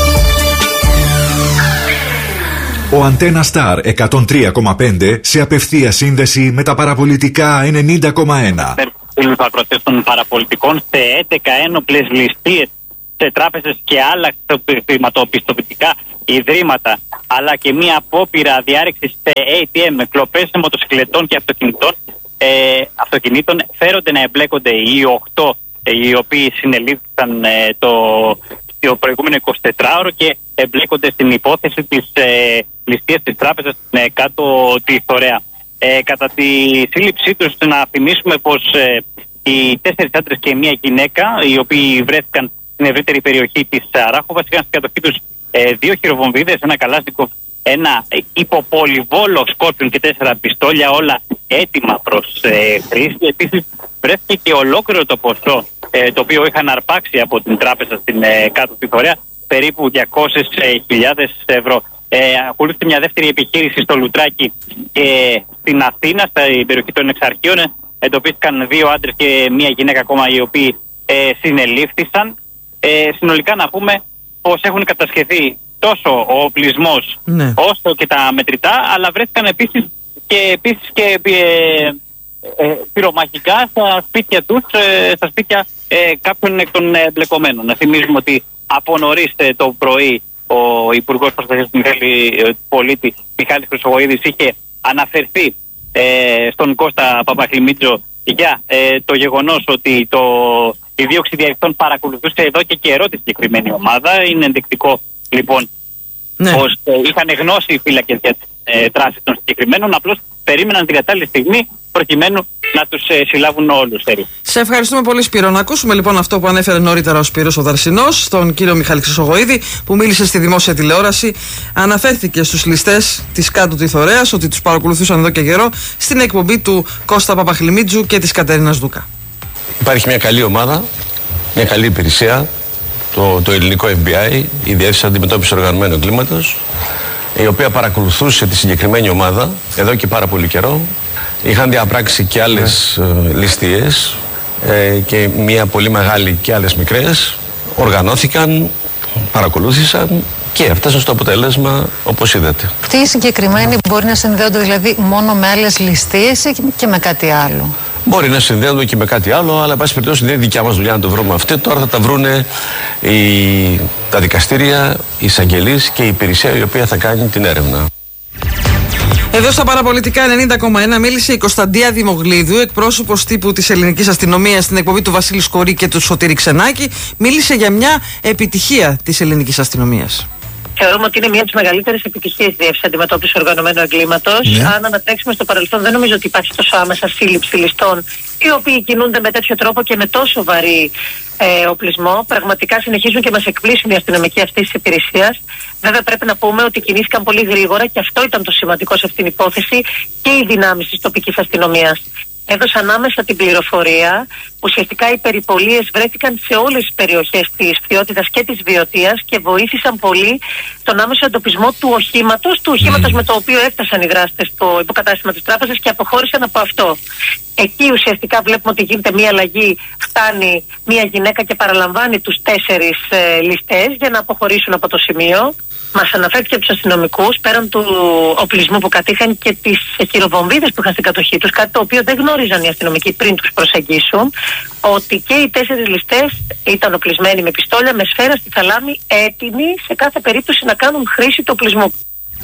Ο Αντένα Σταρ εκατόν τρία κόμμα πέντε σε απευθεία σύνδεση με τα παραπολιτικά ενενήντα κόμμα ένα. Φίλους ακροατές των παραπολιτικών σε έντεκα ένοπλες ληστείες σε τράπεζες και άλλα χρηματοπιστωτικά ιδρύματα, αλλά και μία απόπειρα διάρρηξης σε έι τι εμ, κλοπές μοτοσυκλετών και αυτοκινητών, ε, αυτοκινήτων, φέρονται να εμπλέκονται οι οκτώ ε, οι οποίοι συνελήφθησαν ε, το, το προηγούμενο εικοσιτετράωρο και εμπλέκονται στην υπόθεση της ε, ληστείας της τράπεζας ε, κάτω τη Θωρέα. Ε, κατά τη σύλληψή τους, να θυμίσουμε πως ε, οι τέσσερις άντρες και μία γυναίκα, οι οποίοι βρέθηκαν στην ευρύτερη περιοχή της Ράχοβας, είχαν στην κατοχή τους ε, δύο χειροβομβίδες, ένα καλάσνικοφ, ένα υποπολιβόλο σκόρπιον και τέσσερα πιστόλια, όλα έτοιμα προς ε, χρήση. Επίσης βρέθηκε και ολόκληρο το ποσό ε, το οποίο είχαν αρπάξει από την τράπεζα στην ε, κάτω Θωρέα, περίπου διακόσιες χιλιάδες ευρώ. Ε, ακολούθησε μια δεύτερη επιχείρηση στο Λουτράκι και στην Αθήνα, στην περιοχή των Εξαρχείων. Εντοπίστηκαν δύο άντρες και μια γυναίκα ακόμα, οι οποίοι ε, συνελήφθησαν. Ε, συνολικά να πούμε πως έχουν κατασχεθεί τόσο ο οπλισμός ναι. όσο και τα μετρητά, αλλά βρέθηκαν επίσης και, επίσης και ε, ε, πυρομαχικά στα σπίτια τους, ε, στα σπίτια ε, κάποιων εκ των εμπλεκομένων. Να θυμίζουμε ότι από νωρίς ε, το πρωί ο Υπουργός Προστασίας του Πολίτη Μιχάλης Χρυσογοίδης είχε αναφερθεί ε, στον Κώστα Παπαχλημίτζο για ε, το γεγονός ότι το, η δίωξη διαδεικτών παρακολουθούσε εδώ και καιρό τη συγκεκριμένη ομάδα. Είναι ενδεικτικό λοιπόν ναι. πως ε, είχαν γνώση οι φύλακες για τις ε, δράσεις των συγκεκριμένων, απλώς περίμεναν την κατάλληλη στιγμή προκειμένου να τους ε, συλλάβουν όλους. Σε ευχαριστούμε πολύ, Σπύρο. Να ακούσουμε λοιπόν αυτό που ανέφερε νωρίτερα ο Σπύρος ο Δαρσινός, τον κύριο Μιχάλη Χρυσογοίδη, που μίλησε στη δημόσια τηλεόραση. Αναφέρθηκε στους ληστές της κάτω τη Θωρέας ότι τους παρακολουθούσαν εδώ και καιρό στην εκπομπή του Κώστα Παπαχλημίτζου και της Κατερίνας Δούκα. Υπάρχει μια καλή ομάδα, μια καλή υπηρεσία, το, το ελληνικό εφ μπι άι, η Διεύθυνση Αντιμετώπισης Οργανωμένου Εγκλήματος, η οποία παρακολουθούσε τη συγκεκριμένη ομάδα εδώ και πάρα πολύ καιρό. Είχαν διαπράξει και άλλες ναι. ε, ληστείες ε, και μία πολύ μεγάλη και άλλες μικρές. Οργανώθηκαν, παρακολούθησαν και έφτασαν στο αποτέλεσμα όπως είδατε. Αυτοί οι συγκεκριμένοι μπορεί να συνδέονται δηλαδή μόνο με άλλες ληστείες ή και με κάτι άλλο? Μπορεί να συνδέονται και με κάτι άλλο, αλλά εν πάση περιπτώσει δεν είναι δικιά μας δουλειά να το βρούμε αυτό. Τώρα θα τα βρούνε οι, τα δικαστήρια, οι εισαγγελείς και η υπηρεσία η οποία θα κάνει την έρευνα. Εδώ στα παραπολιτικά ενενήντα κόμμα ένα μίλησε η Κωνσταντία Δημογλίδου, εκπρόσωπος τύπου της ελληνικής αστυνομίας στην εκπομπή του Βασίλη Σκορή και του Σωτήρη Ξενάκη. Μίλησε για μια επιτυχία της ελληνικής αστυνομίας. Θεωρούμε ότι είναι μια από τις μεγαλύτερες επιτυχίες της Διεύθυνσης Αντιμετώπισης Οργανωμένου Εγκλήματος. Ναι. Αν ανατρέξουμε στο παρελθόν, δεν νομίζω ότι υπάρχει τόσο άμεσα σύλληψη ληστών οι οποίοι κινούνται με τέτοιο τρόπο και με τόσο βαρύ ε, οπλισμό. Πραγματικά συνεχίζουν και μας εκπλήσουν οι αστυνομικοί αυτής της υπηρεσίας. Βέβαια, πρέπει να πούμε ότι κινήθηκαν πολύ γρήγορα και αυτό ήταν το σημαντικό σε αυτήν την υπόθεση και οι δυνάμεις της τοπικής αστυνομίας. Έδωσαν άμεσα την πληροφορία. Ουσιαστικά οι περιπολίες βρέθηκαν σε όλες τις περιοχές της Φθιώτιδας και της Βιωτίας και βοήθησαν πολύ τον άμεσο εντοπισμό του οχήματος, του οχήματος mm. με το οποίο έφτασαν οι δράστες στο υποκατάστημα της τράπεζας και αποχώρησαν από αυτό. Εκεί ουσιαστικά βλέπουμε ότι γίνεται μια αλλαγή, φτάνει μια γυναίκα και παραλαμβάνει τους τέσσερις ε, ληστές για να αποχωρήσουν από το σημείο. Μας αναφέρθηκε από τους αστυνομικούς, πέραν του οπλισμού που κατήχαν και τις χειροβομβίδες που είχαν στην κατοχή τους, κάτι το οποίο δεν γνώριζαν οι αστυνομικοί πριν τους προσεγγίσουν, ότι και οι τέσσερις ληστές ήταν οπλισμένοι με πιστόλια, με σφαίρα στη θαλάμη, έτοιμοι σε κάθε περίπτωση να κάνουν χρήση του οπλισμού.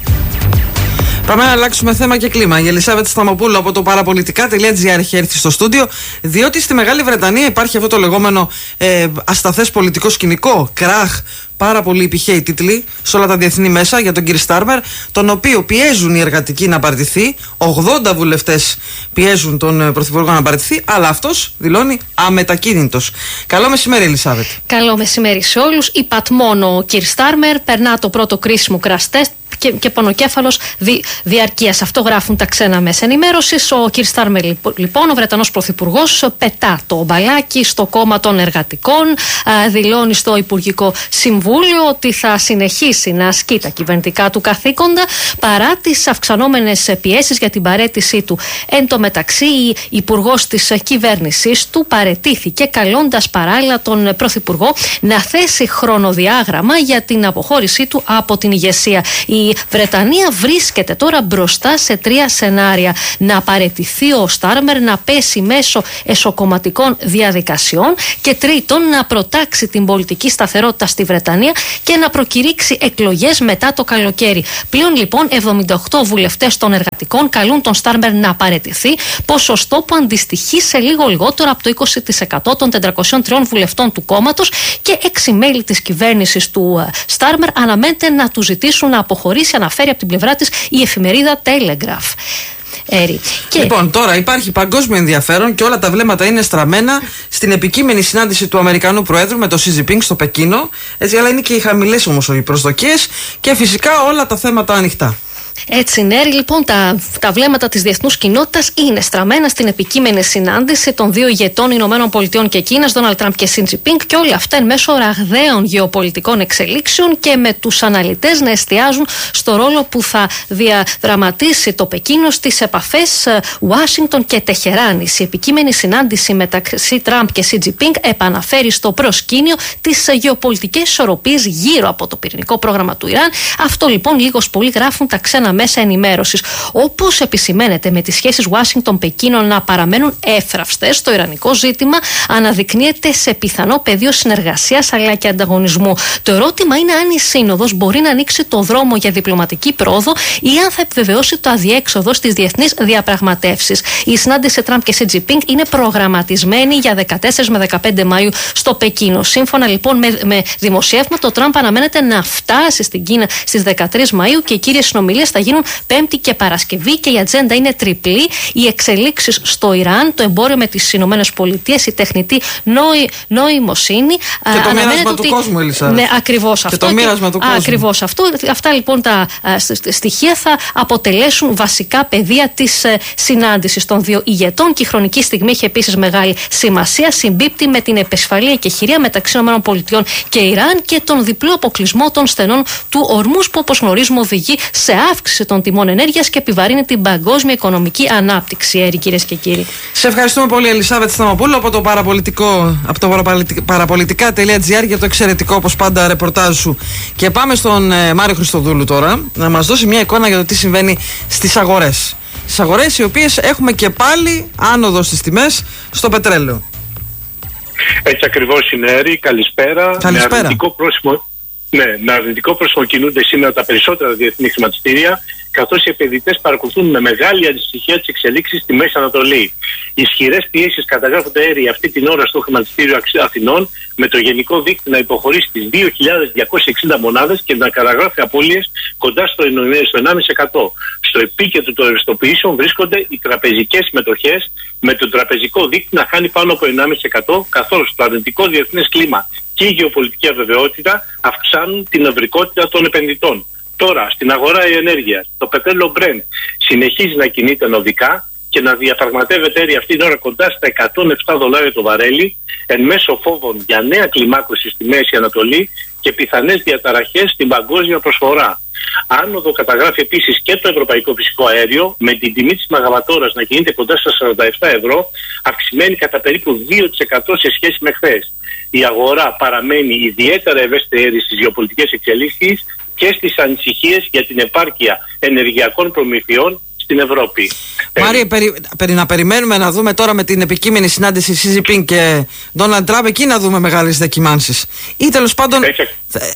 Πάμε να αλλάξουμε θέμα και κλίμα. Η Ελισάβετ Σταμοπούλου από το παραπολιτικά.gr έχει έρθει στο στούντιο, διότι στη Μεγάλη Βρετανία υπάρχει αυτό το λεγόμενο ε, ασταθές πολιτικό σκηνικό, κράχ. Πάρα πολλοί υπηχαίοι τίτλοι σε όλα τα διεθνή μέσα για τον κύριο Στάρμερ, τον οποίο πιέζουν οι εργατικοί να παραιτηθεί. ογδόντα βουλευτές πιέζουν τον Πρωθυπουργό να παραιτηθεί, αλλά αυτός δηλώνει αμετακίνητος. Καλό μεσημέρι, Ελισάβετ. Καλό μεσημέρι σε όλους. Υπατμόν ο κύριο Στάρμερ περνά το πρώτο κρίσιμο crash test και, και πονοκέφαλος δι, διαρκείας. Αυτό γράφουν τα ξένα μέσα ενημέρωσης. Ο κ. Στάρμερ, λοιπόν, ο Βρετανός Πρωθυπουργός, πετά το μπαλάκι στο κόμμα των εργατικών, α, δηλώνει στο Υπουργικό Συμβούλιο ότι θα συνεχίσει να ασκεί τα κυβερνητικά του καθήκοντα παρά τις αυξανόμενες πιέσεις για την παραίτησή του. Εν τω μεταξύ, η υπουργός της κυβέρνησής του παραιτήθηκε, καλώντας παράλληλα τον Πρωθυπουργό να θέσει χρονοδιάγραμμα για την αποχώρησή του από την ηγεσία. Η Βρετανία βρίσκεται τώρα μπροστά σε τρία σενάρια: να παραιτηθεί ο Στάρμερ, να πέσει μέσω εσωκομματικών διαδικασιών και τρίτον να προτάξει την πολιτική σταθερότητα στη Βρετανία και να προκηρύξει εκλογές μετά το καλοκαίρι. Πλέον λοιπόν εβδομήντα οκτώ βουλευτές των εργατικών καλούν τον Στάρμερ να παραιτηθεί, ποσοστό που αντιστοιχεί σε λίγο λιγότερο από το είκοσι τοις εκατό των τετρακοσίων τριών βουλευτών του κόμματος, και έξι μέλη της κυβέρνησης του Στάρμερ αναμένεται να του ζητήσουν να αποχωρήσει, αναφέρει από την πλευρά της η εφημερίδα Telegraph. Έρη. Και... Λοιπόν, τώρα υπάρχει παγκόσμιο ενδιαφέρον και όλα τα βλέμματα είναι στραμμένα στην επικείμενη συνάντηση του Αμερικανού Προέδρου με τον Σι Τζινπίνγκ στο Πεκίνο. Έτσι, αλλά είναι και οι χαμηλές όμως οι προσδοκίες και φυσικά όλα τα θέματα ανοιχτά. Έτσι, Νέρη, λοιπόν, τα, τα βλέμματα της διεθνούς κοινότητας είναι στραμμένα στην επικείμενη συνάντηση των δύο ηγετών Ηνωμένων Πολιτειών και Κίνας, Ντόναλντ Τραμπ και Σι Τζινπίνγκ, και όλα αυτά εν μέσω ραγδαίων γεωπολιτικών εξελίξεων και με τους αναλυτές να εστιάζουν στο ρόλο που θα διαδραματίσει το Πεκίνο στις επαφές Ουάσιγκτον και Τεχεράνης. Η επικείμενη συνάντηση μεταξύ Τραμπ και Σι Τζινπίνγκ επαναφέρει στο προσκήνιο τις γεωπολιτικές ισορροπίες γύρω από το πυρηνικό πρόγραμμα του Ιράν. Αυτό λοιπόν λίγος πολύ γράφουν τα ξένα μέσα ενημέρωσης. Όπως επισημαίνεται, με τις σχέσεις Ουάσιγκτον-Πεκίνο να παραμένουν εύθραυστες, το ιρανικό ζήτημα αναδεικνύεται σε πιθανό πεδίο συνεργασίας αλλά και ανταγωνισμού. Το ερώτημα είναι αν η Σύνοδος μπορεί να ανοίξει το δρόμο για διπλωματική πρόοδο ή αν θα επιβεβαιώσει το αδιέξοδο στις διεθνείς διαπραγματεύσεις. Η συνάντηση Τραμπ και Σι Τζινπίνγκ είναι προγραμματισμένη για δεκατέσσερις με δεκαπέντε Μαΐου στο Πεκίνο. Σύμφωνα λοιπόν με, με δημοσιεύμα, το Τραμπ αναμένεται να φτάσει στην Κίνα στις δεκατρείς Μαΐου και οι κύριες συνομιλίες θα γίνουν Πέμπτη και Παρασκευή και η ατζέντα είναι τριπλή. Οι εξελίξεις στο Ιράν, το εμπόριο με τις Ηνωμένες Πολιτείες, η τεχνητή νοη, νοημοσύνη. Και το μοίρασμα του κόσμου, Ελισάβετ. Ναι, ακριβώς αυτό. Και το μοίρασμα του κόσμου. Ακριβώς αυτό. Αυτά λοιπόν τα α, στοιχεία θα αποτελέσουν βασικά πεδία της ε, συνάντησης των δύο ηγετών και η χρονική στιγμή έχει επίσης μεγάλη σημασία. Συμπίπτει με την επισφαλή εκεχηρία μεταξύ ΗΠΑ και Ιράν και τον διπλό αποκλεισμό των στενών του ορμούς που, όπως γνωρίζουμε, οδηγεί σε αύξηση των τιμών ενέργειας και επιβαρύνει την παγκόσμια οικονομική ανάπτυξη. Έρη, κυρίες και κύριοι. Σε ευχαριστούμε πολύ, Ελισάβετ Σταμαπούλου, από το, παραπολιτικό, από το παραπολιτικά τελεία τζι άρ για το εξαιρετικό, όπως πάντα, ρεπορτάζ σου. Και πάμε στον ε, Μάριο Χριστοδούλου τώρα να μας δώσει μια εικόνα για το τι συμβαίνει στις αγορές. Στις αγορές οι οποίες έχουμε και πάλι άνοδο στις τιμές στο πετρέλαιο. Έτσι ακριβώς είναι, Έρη. Καλησπέρα. Καλησπέρα. Με αρνητικό πρόσημο, ναι, με αρνητικό πρόσημο κινούνται σήμερα τα περισσότερα διεθνή χρηματιστήρια, καθώς οι επενδυτές παρακολουθούν με μεγάλη ανησυχία τις εξελίξεις στη Μέση Ανατολή. Ισχυρές πιέσεις καταγράφονται, Έρη, αυτή την ώρα στο χρηματιστήριο Αθηνών, με το γενικό δείκτη να υποχωρήσει τις δύο χιλιάδες διακόσιες εξήντα μονάδες και να καταγράφει απώλειες κοντά στο ενάμιση τοις εκατό. Στο επίκεντρο των ευαισθητοποιήσεων βρίσκονται οι τραπεζικές μετοχές, με το τραπεζικό δείκτη να χάνει πάνω από ενάμιση τοις εκατό, καθώς το αρνητικό διεθνές κλίμα και η γεωπολιτική αβεβαιότητα αυξάνουν την ευρικότητα των επενδυτών. Τώρα, στην αγορά η ενέργεια, το πετρέλαιο Brent συνεχίζει να κινείται νοδικά και να διαπραγματεύεται, Έρη, αυτή την ώρα κοντά στα εκατόν επτά δολάρια το βαρέλι, εν μέσω φόβων για νέα κλιμάκωση στη Μέση Ανατολή και πιθανές διαταραχές στην παγκόσμια προσφορά. Άνοδο καταγράφει επίσης και το ευρωπαϊκό φυσικό αέριο, με την τιμή της μεγαβατόρας να κινείται κοντά στα σαράντα επτά ευρώ, αυξημένη κατά περίπου δύο τοις εκατό σε σχέση με χθες. Η αγορά παραμένει ιδιαίτερα ευαίσθητη, Έρη, στις γεωπολιτικές εξελίξεις και στις ανησυχίες για την επάρκεια ενεργειακών προμηθειών στην Ευρώπη. Μάρια, περι, περι, να περιμένουμε να δούμε τώρα με την επικείμενη συνάντηση Σι Τζινπίνγκ και Ντόναλντ Τραμπ, εκεί να δούμε μεγάλες δεκιμάνσεις. Ή τέλος πάντων, θε,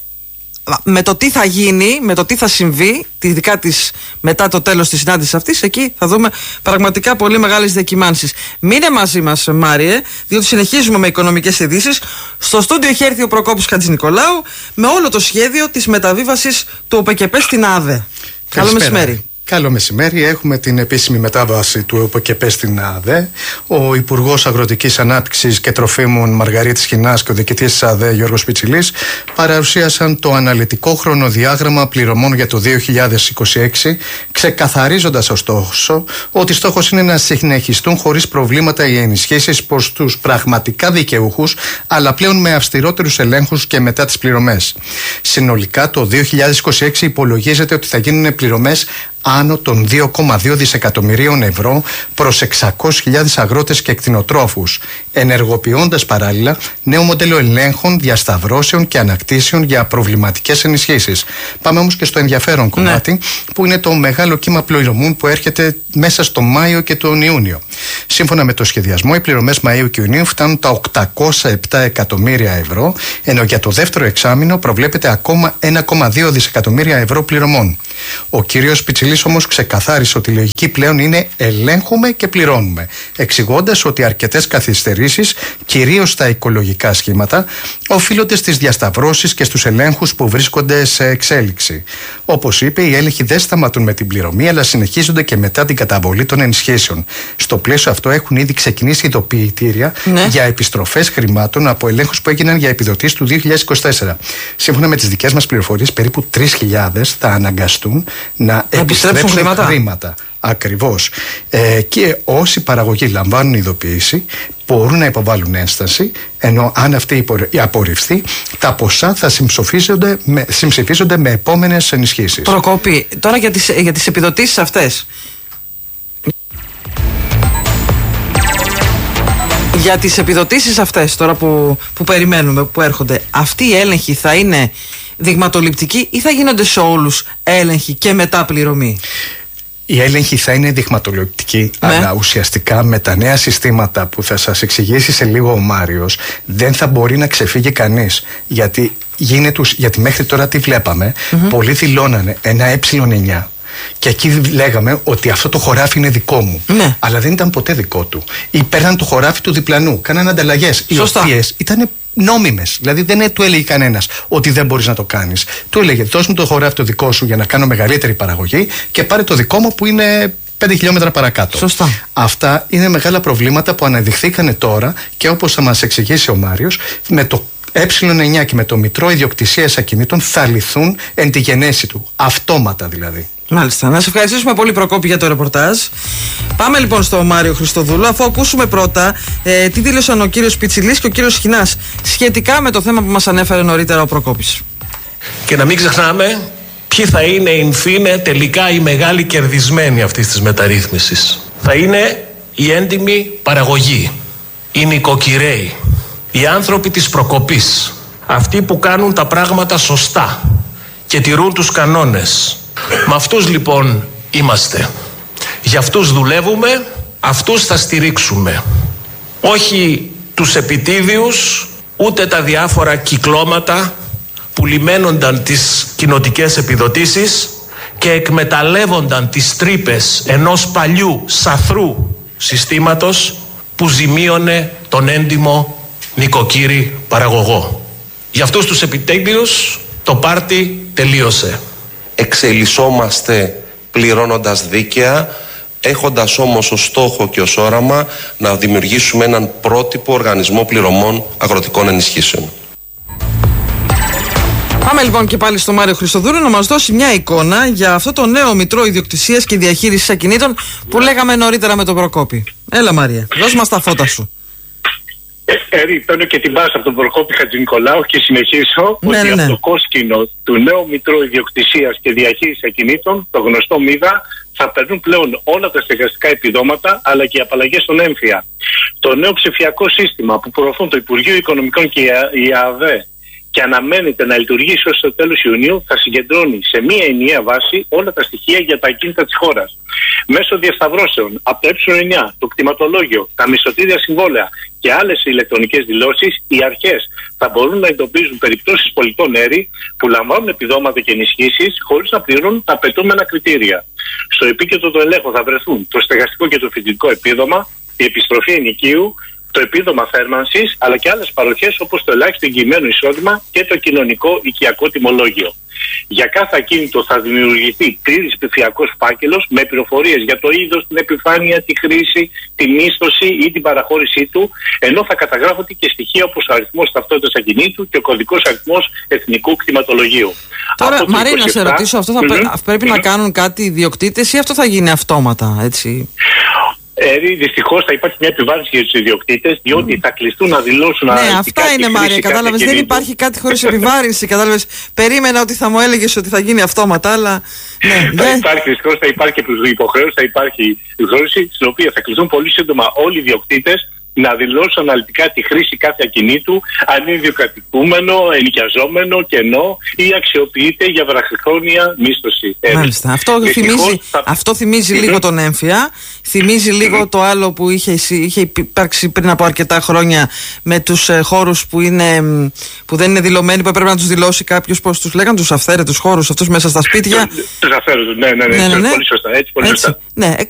με το τι θα γίνει, με το τι θα συμβεί, ειδικά της, μετά το τέλος της συνάντησης αυτής, εκεί θα δούμε πραγματικά πολύ μεγάλες δεκιμάνσεις. Μείνε μαζί μας, Μάριε, διότι συνεχίζουμε με οικονομικές ειδήσεις. Στο στούντιο έχει έρθει ο Προκόπης Χατζηνικολάου με όλο το σχέδιο της μεταβίβασης του ΟΠΕΚΕΠΕ στην ΑΔΕ. Καλό μεσημέρι. Καλό μεσημέρι. Έχουμε την επίσημη μετάβαση του ΟΠΕΚΕΠΕ στην ΑΔΕ. Ο Υπουργός Αγροτικής Ανάπτυξης και Τροφίμων Μαργαρίτης Χινάς και ο διοικητής της ΑΔΕ Γιώργος Πιτσιλής παρουσίασαν το αναλυτικό χρονοδιάγραμμα πληρωμών για το δύο χιλιάδες είκοσι έξι, ξεκαθαρίζοντας ωστόσο ότι στόχος είναι να συνεχιστούν χωρίς προβλήματα οι ενισχύσεις προς τους πραγματικά δικαιούχους, αλλά πλέον με αυστηρότερους ελέγχους και μετά τις πληρωμές. Συνολικά το δύο χιλιάδες είκοσι έξι υπολογίζεται ότι θα γίνουν πληρωμές άνω των δύο κόμμα δύο δισεκατομμυρίων ευρώ προς εξακόσιες χιλιάδες αγρότες και κτηνοτρόφους, ενεργοποιώντας παράλληλα νέο μοντέλο ελέγχων, διασταυρώσεων και ανακτήσεων για προβληματικές ενισχύσεις. Πάμε όμως και στο ενδιαφέρον κομμάτι, ναι, που είναι το μεγάλο κύμα πληρωμών που έρχεται μέσα στο Μάιο και τον Ιούνιο. Σύμφωνα με το σχεδιασμό, οι πληρωμές Μαΐου και Ιουνίου φτάνουν τα οκτακόσια επτά εκατομμύρια ευρώ, ενώ για το δεύτερο εξάμηνο προβλέπεται ακόμα ένα κόμμα δύο δισεκατομμύρια ευρώ πληρωμών. Ο κύριος Πιτσιλής όμως ξεκαθάρισε ότι η λογική πλέον είναι ελέγχουμε και πληρώνουμε, εξηγώντας ότι αρκετές καθυστερήσεις, κυρίως στα οικολογικά σχήματα, οφείλονται στις διασταυρώσεις και στους ελέγχους που βρίσκονται σε εξέλιξη. Όπως είπε, οι έλεγχοι δεν σταματούν με την πληρωμή, αλλά συνεχίζονται και μετά την καταβολή των ενισχύσεων. Στο πλαίσιο αυτό έχουν ήδη ξεκινήσει ειδοποιητήρια, ναι, για επιστροφές χρημάτων από ελέγχους που έγιναν για επιδοτήσεις του δύο χιλιάδες είκοσι τέσσερα. Σύμφωνα με τις δικές μας πληροφορίες, περίπου τρεις χιλιάδες θα αναγκαστούν να επιστρέψουν επιστρέψουν χρήματα. χρήματα. Ακριβώς. Ε, και όσοι παραγωγοί λαμβάνουν ειδοποίηση μπορούν να υποβάλουν ένσταση, ενώ αν αυτή απορριφθεί, τα ποσά θα συμψηφίζονται με, συμψηφίζονται με επόμενες ενισχύσεις. Προκόπη, τώρα για τις, για τις επιδοτήσεις αυτές. Για τις επιδοτήσεις αυτές τώρα που, που περιμένουμε, που έρχονται, αυτοί οι έλεγχοι θα είναι δειγματοληπτικοί ή θα γίνονται σε όλους έλεγχοι και μετά πληρωμή? Η έλεγχη θα είναι δειγματοληπτική, ναι. αλλά ουσιαστικά με τα νέα συστήματα που θα σας εξηγήσει σε λίγο ο Μάριος, δεν θα μπορεί να ξεφύγει κανείς. Γιατί, γίνεται, γιατί μέχρι τώρα τι βλέπαμε, mm-hmm. πολλοί δηλώνανε ένα ε εννιά. Και εκεί λέγαμε ότι αυτό το χωράφι είναι δικό μου. Ναι. Αλλά δεν ήταν ποτέ δικό του. Ή παίρναν το χωράφι του διπλανού, κάναν ανταλλαγές, οι οποίες ήταν νόμιμες. Δηλαδή δεν του έλεγε κανένας ότι δεν μπορείς να το κάνεις. Του έλεγε: δώσ' μου το χωράφι το δικό σου για να κάνω μεγαλύτερη παραγωγή και πάρε το δικό μου που είναι πέντε χιλιόμετρα παρακάτω. Σωστά. Αυτά είναι μεγάλα προβλήματα που αναδειχθήκανε τώρα και όπως θα μας εξηγήσει ο Μάριος, με το ε εννιά και με το Μητρό Ιδιοκτησίας Ακινήτων θα λυθούν εν τη γενέση του. Αυτόματα δηλαδή. Μάλιστα. Να σε ευχαριστήσουμε πολύ, Προκόπη, για το ρεπορτάζ. Πάμε λοιπόν στο Μάριο Χριστοδούλου, αφού ακούσουμε πρώτα ε, τι δήλωσαν ο κύριος Πιτσιλής και ο κύριος Χινάς σχετικά με το θέμα που μας ανέφερε νωρίτερα ο Προκόπης. Και να μην ξεχνάμε ποιοι θα είναι in fine τελικά οι μεγάλοι κερδισμένοι αυτής της μεταρρύθμισης. Θα είναι η έντιμη παραγωγή, οι νοικοκυρέοι, οι άνθρωποι της προκοπής, αυτοί που κάνουν τα πράγματα σωστά και τηρούν τους κανόνες. Με αυτούς λοιπόν είμαστε. Για αυτούς δουλεύουμε, αυτούς θα στηρίξουμε. Όχι τους επιτίδιους, ούτε τα διάφορα κυκλώματα που λιμένονταν τις κοινοτικές επιδοτήσεις και εκμεταλλεύονταν τις τρύπες ενός παλιού σαθρού συστήματος που ζημίωνε τον έντιμο νοικοκύρη παραγωγό. Για αυτούς τους επιτίδιους το πάρτι τελείωσε. Εξελισσόμαστε πληρώνοντας δίκαια, έχοντας όμως ως στόχο και ως όραμα να δημιουργήσουμε έναν πρότυπο οργανισμό πληρωμών αγροτικών ενισχύσεων. Πάμε λοιπόν και πάλι στο Μάριο Χριστοδούλου να μας δώσει μια εικόνα για αυτό το νέο Μητρό Ιδιοκτησίας και Διαχείρισης Ακινήτων που λέγαμε νωρίτερα με τον Προκόπη. Έλα, Μαρία, δώσ' μας τα φώτα σου. Ερή, παίρνω και την μπάσα από τον Προκόπη Χατζηνικολάου και συνεχίσω ναι, ότι ναι, ναι. από το κόσκινο του νέου Μητρώου Ιδιοκτησίας και Διαχείρισης Ακινήτων, το γνωστό ΜΥΔΑ, θα περνούν πλέον όλα τα στεγαστικά επιδόματα αλλά και οι απαλλαγές στον έμφυα. Το νέο ψηφιακό σύστημα που προωθούν το Υπουργείο Οικονομικών και η ΑΔΕ και αναμένεται να λειτουργήσει ως το τέλος Ιουνίου, θα συγκεντρώνει σε μία ενιαία βάση όλα τα στοιχεία για τα ακίνητα της χώρας. Μέσω διασταυρώσεων από το ε εννιά, το κτηματολόγιο, τα μισθωτήρια συμβόλαια και άλλες ηλεκτρονικές δηλώσεις, οι αρχές θα μπορούν να εντοπίζουν περιπτώσεις πολιτών έρη που λαμβάνουν επιδόματα και ενισχύσεις χωρίς να πληρώνουν τα απαιτούμενα κριτήρια. Στο επίκεντρο του ελέγχου θα βρεθούν το στεγαστικό και το φοιτητικό επίδομα, η επιστροφή ενοικίου, το επίδομα θέρμανσης, αλλά και άλλες παροχές όπως το ελάχιστο εγγυημένο εισόδημα και το κοινωνικό οικιακό τιμολόγιο. Για κάθε ακίνητο θα δημιουργηθεί πλήρης ψηφιακός φάκελος με πληροφορίες για το είδος, την επιφάνεια, τη χρήση, τη μίσθωση ή την παραχώρησή του, ενώ θα καταγράφονται και στοιχεία όπως ο αριθμός ταυτότητας ακινήτου και ο κωδικός αριθμός εθνικού κτηματολογίου. Τώρα, Μαρία, να σε ρωτήσω, αυτό θα mm-hmm. πρέπει mm-hmm. να κάνουν κάτι οι ιδιοκτήτες ή αυτό θα γίνει αυτόματα, έτσι? Ε, δυστυχώς θα υπάρχει μια επιβάρυνση για τους ιδιοκτήτες, διότι mm. θα κλειστούν να δηλώσουν. Ναι, αυτά είναι, Μάρια. Κατάλαβες, δεν υπάρχει κάτι χωρίς επιβάρυνση. Κατάλαβες, περίμενα ότι θα μου έλεγες ότι θα γίνει αυτόματα, αλλά. Ναι, θα yeah. υπάρχει δυστυχώς, θα υπάρχει υποχρέωση, θα υπάρχει υποχρέωση, στην οποία θα κλειστούν πολύ σύντομα όλοι οι ιδιοκτήτες να δηλώσουν αναλυτικά τη χρήση κάθε ακινήτου, αν είναι ιδιοκρατικούμενο, ενοικιαζόμενο, κενό ή αξιοποιείται για βραχυχρόνια μίσθωση. Μάλιστα. Αυτό θυμίζει, θα... αυτό θυμίζει mm-hmm. λίγο τον έμφυα, θυμίζει mm-hmm. λίγο το άλλο που είχε, είχε υπάρξει πριν από αρκετά χρόνια με τους ε, χώρους που, είναι, που δεν είναι δηλωμένοι, που έπρεπε να τους δηλώσει κάποιος, πώς τους λέγανε, τους αυθαίρετους χώρους αυτούς μέσα στα σπίτια. Τους αυθαίρετους, ναι, ναι, ναι, ναι, ναι, ναι. Πολύ σωστά. Έτσι, πολύ έτσι. σωστά. Ναι,